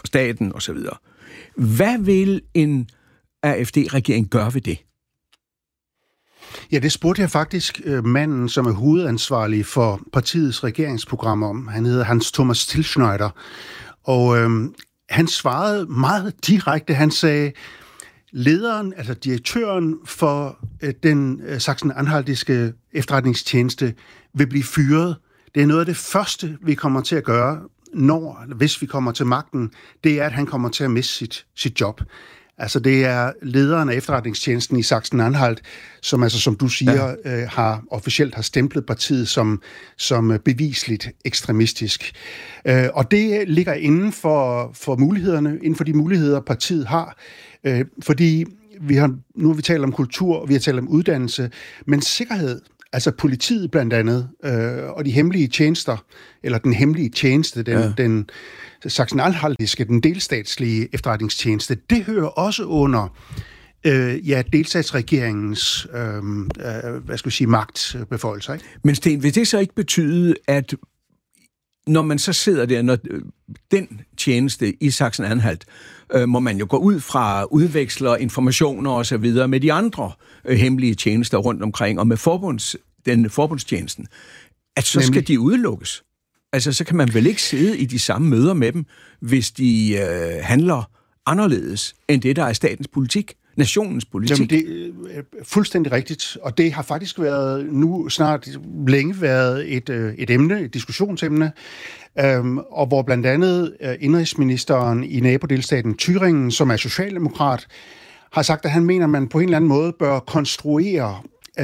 staten osv. Hvad vil en AfD-regering gøre ved det? Ja, det spurgte jeg faktisk manden, som er hovedansvarlig for partiets regeringsprogram om. Han hedder Hans Thomas Tilschneider. Og han svarede meget direkte. Han sagde, lederen, altså direktøren for den Sachsen-Anhaltiske efterretningstjeneste, vil blive fyret. Det er noget af det første, vi kommer til at gøre, hvis vi kommer til magten. Det er, at han kommer til at miste sit job. Altså det er lederen af efterretningstjenesten i Sachsen-Anhalt, som altså, som du siger, officielt har stemplet partiet som bevisligt ekstremistisk. Og det ligger inden for mulighederne, inden for de muligheder, partiet har. Fordi nu har vi talt om kultur, og vi har talt om uddannelse, men sikkerhed, altså politiet blandt andet, og de hemmelige tjenester, eller den hemmelige tjeneste, den Sachsen-Anhaltiske, den delstatslige efterretningstjeneste, det hører også under delstatsregeringens magtbeføjelser. Ikke? Men Sten, vil det så ikke betyde, at når man så sidder der, når den tjeneste i Sachsen-Anhalt, må man jo gå ud fra udveksler informationer og så videre med de andre hemmelige tjenester rundt omkring, og med forbundstjenesten, at så skal de udelukkes. Altså, så kan man vel ikke sidde i de samme møder med dem, hvis de handler anderledes end det, der er statens politik, nationens politik. Jamen, det er fuldstændig rigtigt, og det har faktisk været nu snart længe været et emne, et diskussionsemne, og hvor blandt andet indrigsministeren i nabodelstaten Thüringen, som er socialdemokrat, har sagt, at han mener, at man på en eller anden måde bør konstruere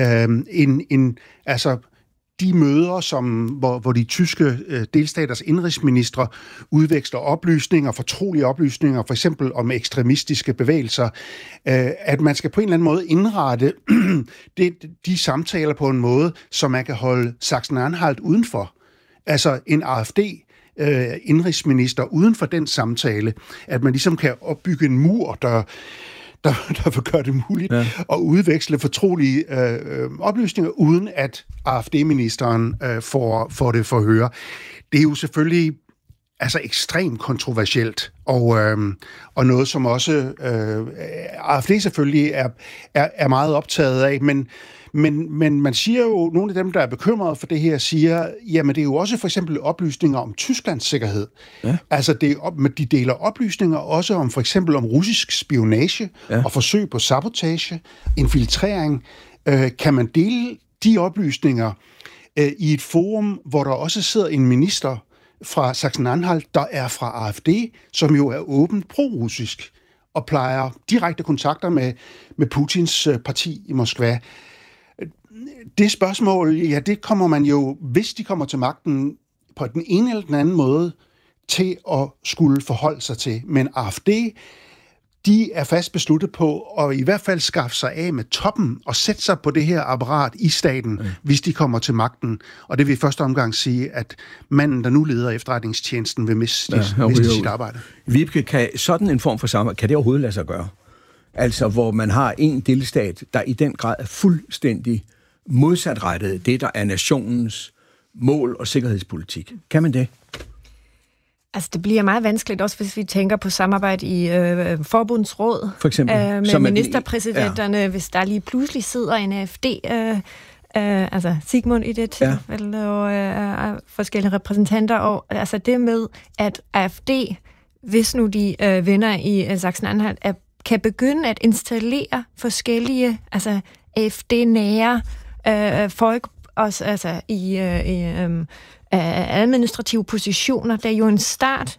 de møder, hvor de tyske delstaters indrigsministre udveksler oplysninger, fortrolige oplysninger, for eksempel om ekstremistiske bevægelser, at man skal på en eller anden måde indrette de samtaler på en måde, så man kan holde Sachsen-Anhalt udenfor. Altså en AfD-indrigsminister uden for den samtale, at man ligesom kan opbygge en mur, der vil gøre det muligt at udveksle fortrolige oplysninger, uden at AfD-ministeren får det for at høre. Det er jo selvfølgelig ekstremt kontroversielt, og noget, som også AfD selvfølgelig er meget optaget af, men man siger jo, nogle af dem, der er bekymrede for det her, siger, jamen det er jo også for eksempel oplysninger om Tysklands sikkerhed. Ja. Altså de deler oplysninger også om for eksempel om russisk spionage og forsøg på sabotage, infiltrering. Kan man dele de oplysninger i et forum, hvor der også sidder en minister fra Sachsen-Anhalt, der er fra AfD, som jo er åbent pro-russisk og plejer direkte kontakter med Putins parti i Moskva. Det spørgsmål, det kommer man jo, hvis de kommer til magten, på den ene eller den anden måde, til at skulle forholde sig til. Men AfD, de er fast besluttet på at i hvert fald skaffe sig af med toppen og sætte sig på det her apparat i staten, hvis de kommer til magten. Og det vil i første omgang sige, at manden, der nu leder efterretningstjenesten, vil miste sit arbejde. Vibeke, kan sådan en form for samarbejde, kan det overhovedet lade sig gøre? Altså, hvor man har en delstat, der i den grad er fuldstændig modsatrettet det, der er nationens mål og sikkerhedspolitik. Kan man det? Altså, det bliver meget vanskeligt, også hvis vi tænker på samarbejde i forbundsråd. For eksempel. Med ministerpræsidenterne, hvis der lige pludselig sidder en AfD, altså Sigmund i det tilfælde, og forskellige repræsentanter. Og altså det med, at AfD, hvis nu de venner i Sachsen-Anhalt, kan begynde at installere forskellige, altså AfD-nære folk, også altså i administrative positioner. Det er jo en start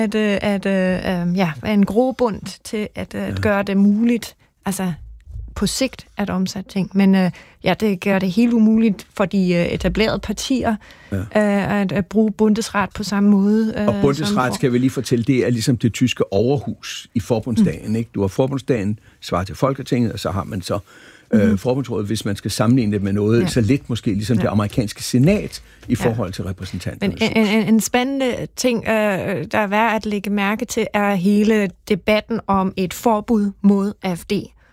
at en grobund til at gøre det muligt, altså på sigt at omsætte ting. Men det gør det helt umuligt for de etablerede partier at bruge Bundesrat på samme måde. Og Bundesrat, skal vi lige fortælle, det er ligesom det tyske overhus i forbundsdagen. Ikke? Du har forbundsdagen, svarer til Folketinget, og så har man så forbundsrådet, hvis man skal sammenligne det med noget så lidt måske ligesom det amerikanske senat i forhold til repræsentanterne. Men en spændende ting, der er værd at lægge mærke til, er hele debatten om et forbud mod AfD,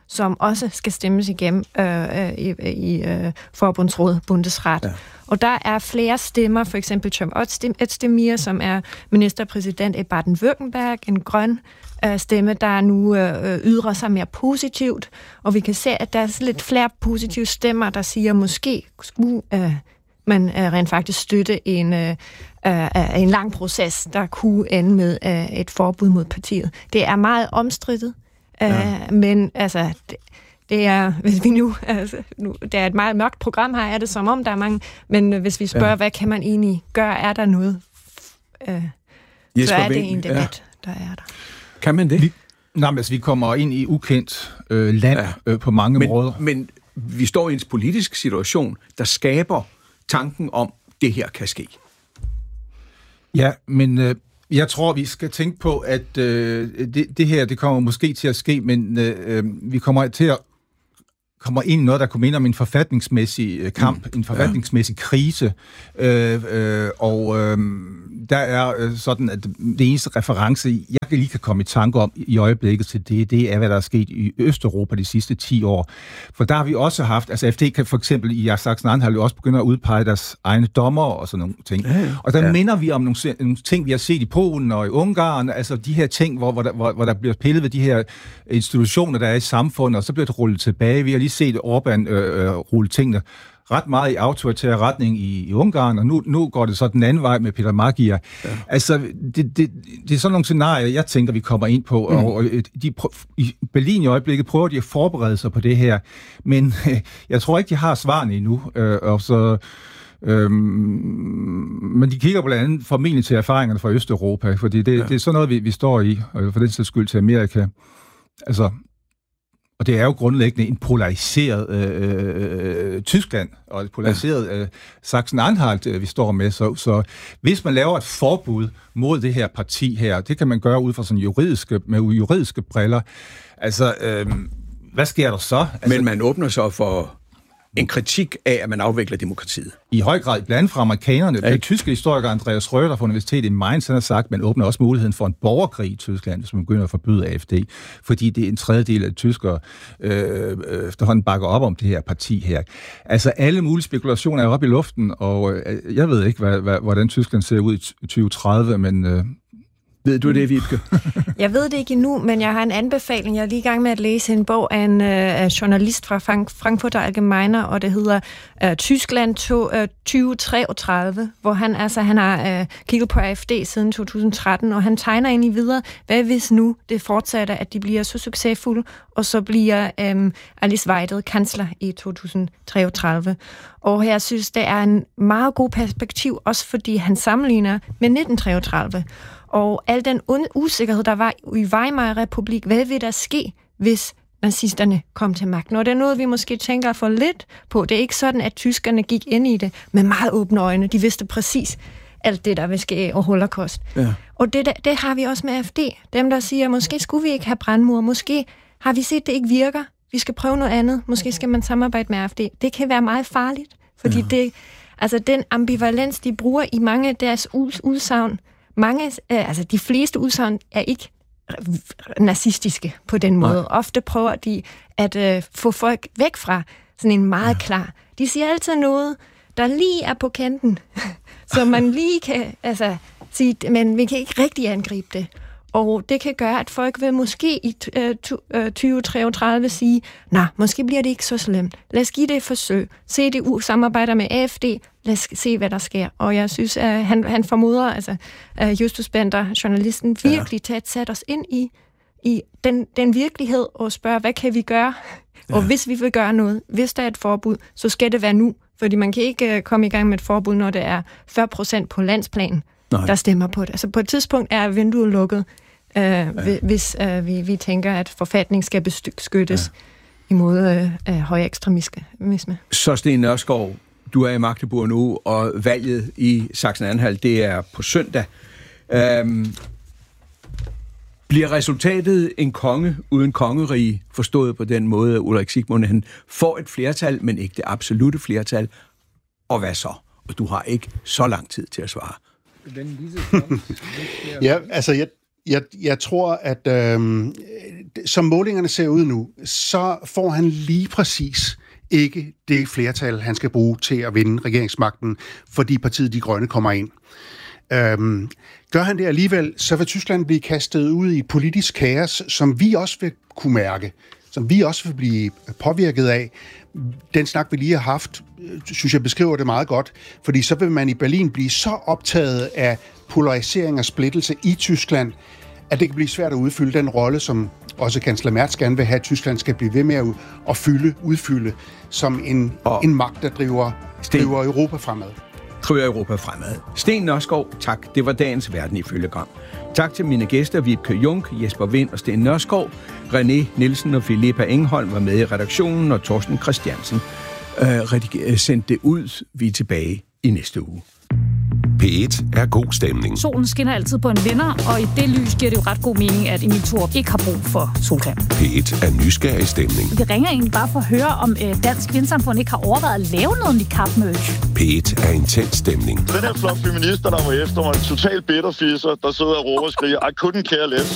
som også skal stemmes igennem i Forbundsråd, Bundesrat. Ja. Og der er flere stemmer, for eksempel Cem Özdemir, som er ministerpræsident i Baden-Württemberg, en grøn stemme, der nu ydrer sig mere positivt. Og vi kan se, at der er lidt flere positive stemmer, der siger, måske skulle man rent faktisk støtte en lang proces, der kunne ende med et forbud mod partiet. Det er meget omstridtet, men altså... Det er, hvis vi nu, det er et meget mørkt program her, er det som om der er mange, men hvis vi spørger, hvad kan man egentlig gøre, er der noget, så er det en debat, der er der. Kan man det? Vi kommer ind i ukendt land på mange måder. Men vi står i en politisk situation, der skaber tanken om, det her kan ske. Ja, men... Jeg tror, vi skal tænke på, at det her, det kommer måske til at ske, men vi kommer ind i noget, der kunne minde om en forfatningsmæssig kamp, en forfatningsmæssig krise, og der er sådan, at det eneste reference, jeg lige kan komme i tanke om i øjeblikket til det er, hvad der er sket i Østeuropa de sidste 10 år. For der har vi også haft, altså AfD kan for eksempel i Sachsen-Anhalt jo også begynde at udpege deres egne dommer og sådan nogle ting. Og der minder vi om nogle ting, vi har set i Polen og i Ungarn, altså de her ting, hvor der bliver pillet ved de her institutioner, der er i samfundet, og så bliver det rullet tilbage. Vi har lige set Orbán rulle tingene ret meget i autoritær retning i Ungarn, og nu går det så den anden vej med Peter Magyar. Ja. Altså, det er sådan nogle scenarier, jeg tænker, vi kommer ind på, og i Berlin i øjeblikket prøver de at forberede sig på det her, men jeg tror ikke, de har svarene endnu, og så... men de kigger blandt andet formentlig til erfaringerne fra Østeuropa, fordi det er sådan noget, vi står i, og for den sags skyld til Amerika. Altså, og det er jo grundlæggende en polariseret Tyskland og et polariseret Sachsen-Anhalt, vi står med. Så hvis man laver et forbud mod det her parti her, det kan man gøre ud fra sådan juridiske briller. Altså, hvad sker der så? Altså, men man åbner så for en kritik af, at man afvikler demokratiet. I høj grad, blandt andet fra amerikanerne. Den tyske historiker Andreas Schröder fra Universitetet i Mainz, han har sagt, at man åbner også muligheden for en borgerkrig i Tyskland, hvis man begynder at forbyde AfD, fordi det er en tredjedel af tyskere efterhånden bakker op om det her parti her. Altså, alle mulige spekulationer er oppe i luften, og jeg ved ikke, hvordan Tyskland ser ud i 2030, men... Ved du det, Vibeke? Jeg ved det ikke endnu, men jeg har en anbefaling. Jeg er lige i gang med at læse en bog af en journalist fra Frankfurter Allgemeiner, og det hedder Tyskland 2033, hvor han har kigget på AfD siden 2013, og han tegner egentlig videre, hvad hvis nu det fortsætter, at de bliver så succesfulde, og så bliver Alice Weidel kansler i 2033. Og jeg synes, det er en meget god perspektiv, også fordi han sammenligner med 1933. Og al den usikkerhed, der var i Weimar-republik, hvad vil der ske, hvis nazisterne kom til magten? Og det er noget, vi måske tænker for lidt på. Det er ikke sådan, at tyskerne gik ind i det med meget åbne øjne. De vidste præcis alt det, der vil ske og holocaust. Ja. Og det har vi også med AfD. Dem, der siger, måske skulle vi ikke have brandmur, måske har vi set, det ikke virker. Vi skal prøve noget andet. Måske skal man samarbejde med AfD. Det kan være meget farligt, fordi den ambivalens, de bruger i mange af deres udsagn, de fleste udsagn er ikke nazistiske på den måde. Ofte prøver de at få folk væk fra sådan en meget klar. De siger altid noget, der lige er på kanten, så man lige kan sige, men vi kan ikke rigtig angribe det. Og det kan gøre, at folk vil måske i 2033 sige, måske bliver det ikke så slemt. Lad os give det et forsøg. CDU samarbejder med AfD. Lad os se, hvad der sker. Og jeg synes, at han formoder, Justus Bender, journalisten, virkelig til at sætte os ind i den virkelighed og spørge, hvad kan vi gøre? Ja. Og hvis vi vil gøre noget, hvis der er et forbud, så skal det være nu. Fordi man kan ikke komme i gang med et forbud, når det er 40% på landsplan, der stemmer på det. Altså på et tidspunkt er vinduet lukket, hvis vi tænker, at forfatningen skal beskyttes imod høj ekstremisme. Så Sten Nørskov, du er i Magdeburg nu, og valget i Sachsen-Anhalt, det er på søndag. Bliver resultatet en konge uden kongerige, forstået på den måde, at Ulrik Sigmund han får et flertal, men ikke det absolute flertal? Og hvad så? Og du har ikke så lang tid til at svare. Jeg tror, at som målingerne ser ud nu, så får han lige præcis ikke det flertal, han skal bruge til at vinde regeringsmagten, fordi partiet De Grønne kommer ind. Gør han det alligevel, så vil Tyskland blive kastet ud i et politisk kaos, som vi også vil kunne mærke, som vi også vil blive påvirket af. Den snak, vi lige har haft, synes jeg beskriver det meget godt, fordi så vil man i Berlin blive så optaget af polarisering og splittelse i Tyskland, at det kan blive svært at udfylde den rolle, som også kansler Merz gerne vil have, at Tyskland skal blive ved med at udfylde som en magt, der driver Europa fremad. Sten Nørskov, tak. Det var dagens Verden ifølge Gram. Tak til mine gæster, Vibeke Junk, Jesper Wind og Sten Nørskov. René Nielsen og Filippa Engholm var med i redaktionen, og Torsten Christiansen sendte det ud. Vi er tilbage i næste uge. P1 er god stemning. Solen skinner altid på en vinder, og i det lys giver det jo ret god mening, at Emil Thorup ikke har brug for solcreme. P1 er nysgerrig stemning. Vi ringer egentlig bare for at høre, om Dansk Vindsamfund ikke har overvejet at lave noget niqab-merch. P1 er intens stemning. Den her flok feminister, der var efter mig, en total bitterfisser, der sidder og råber og skriger, I couldn't care less.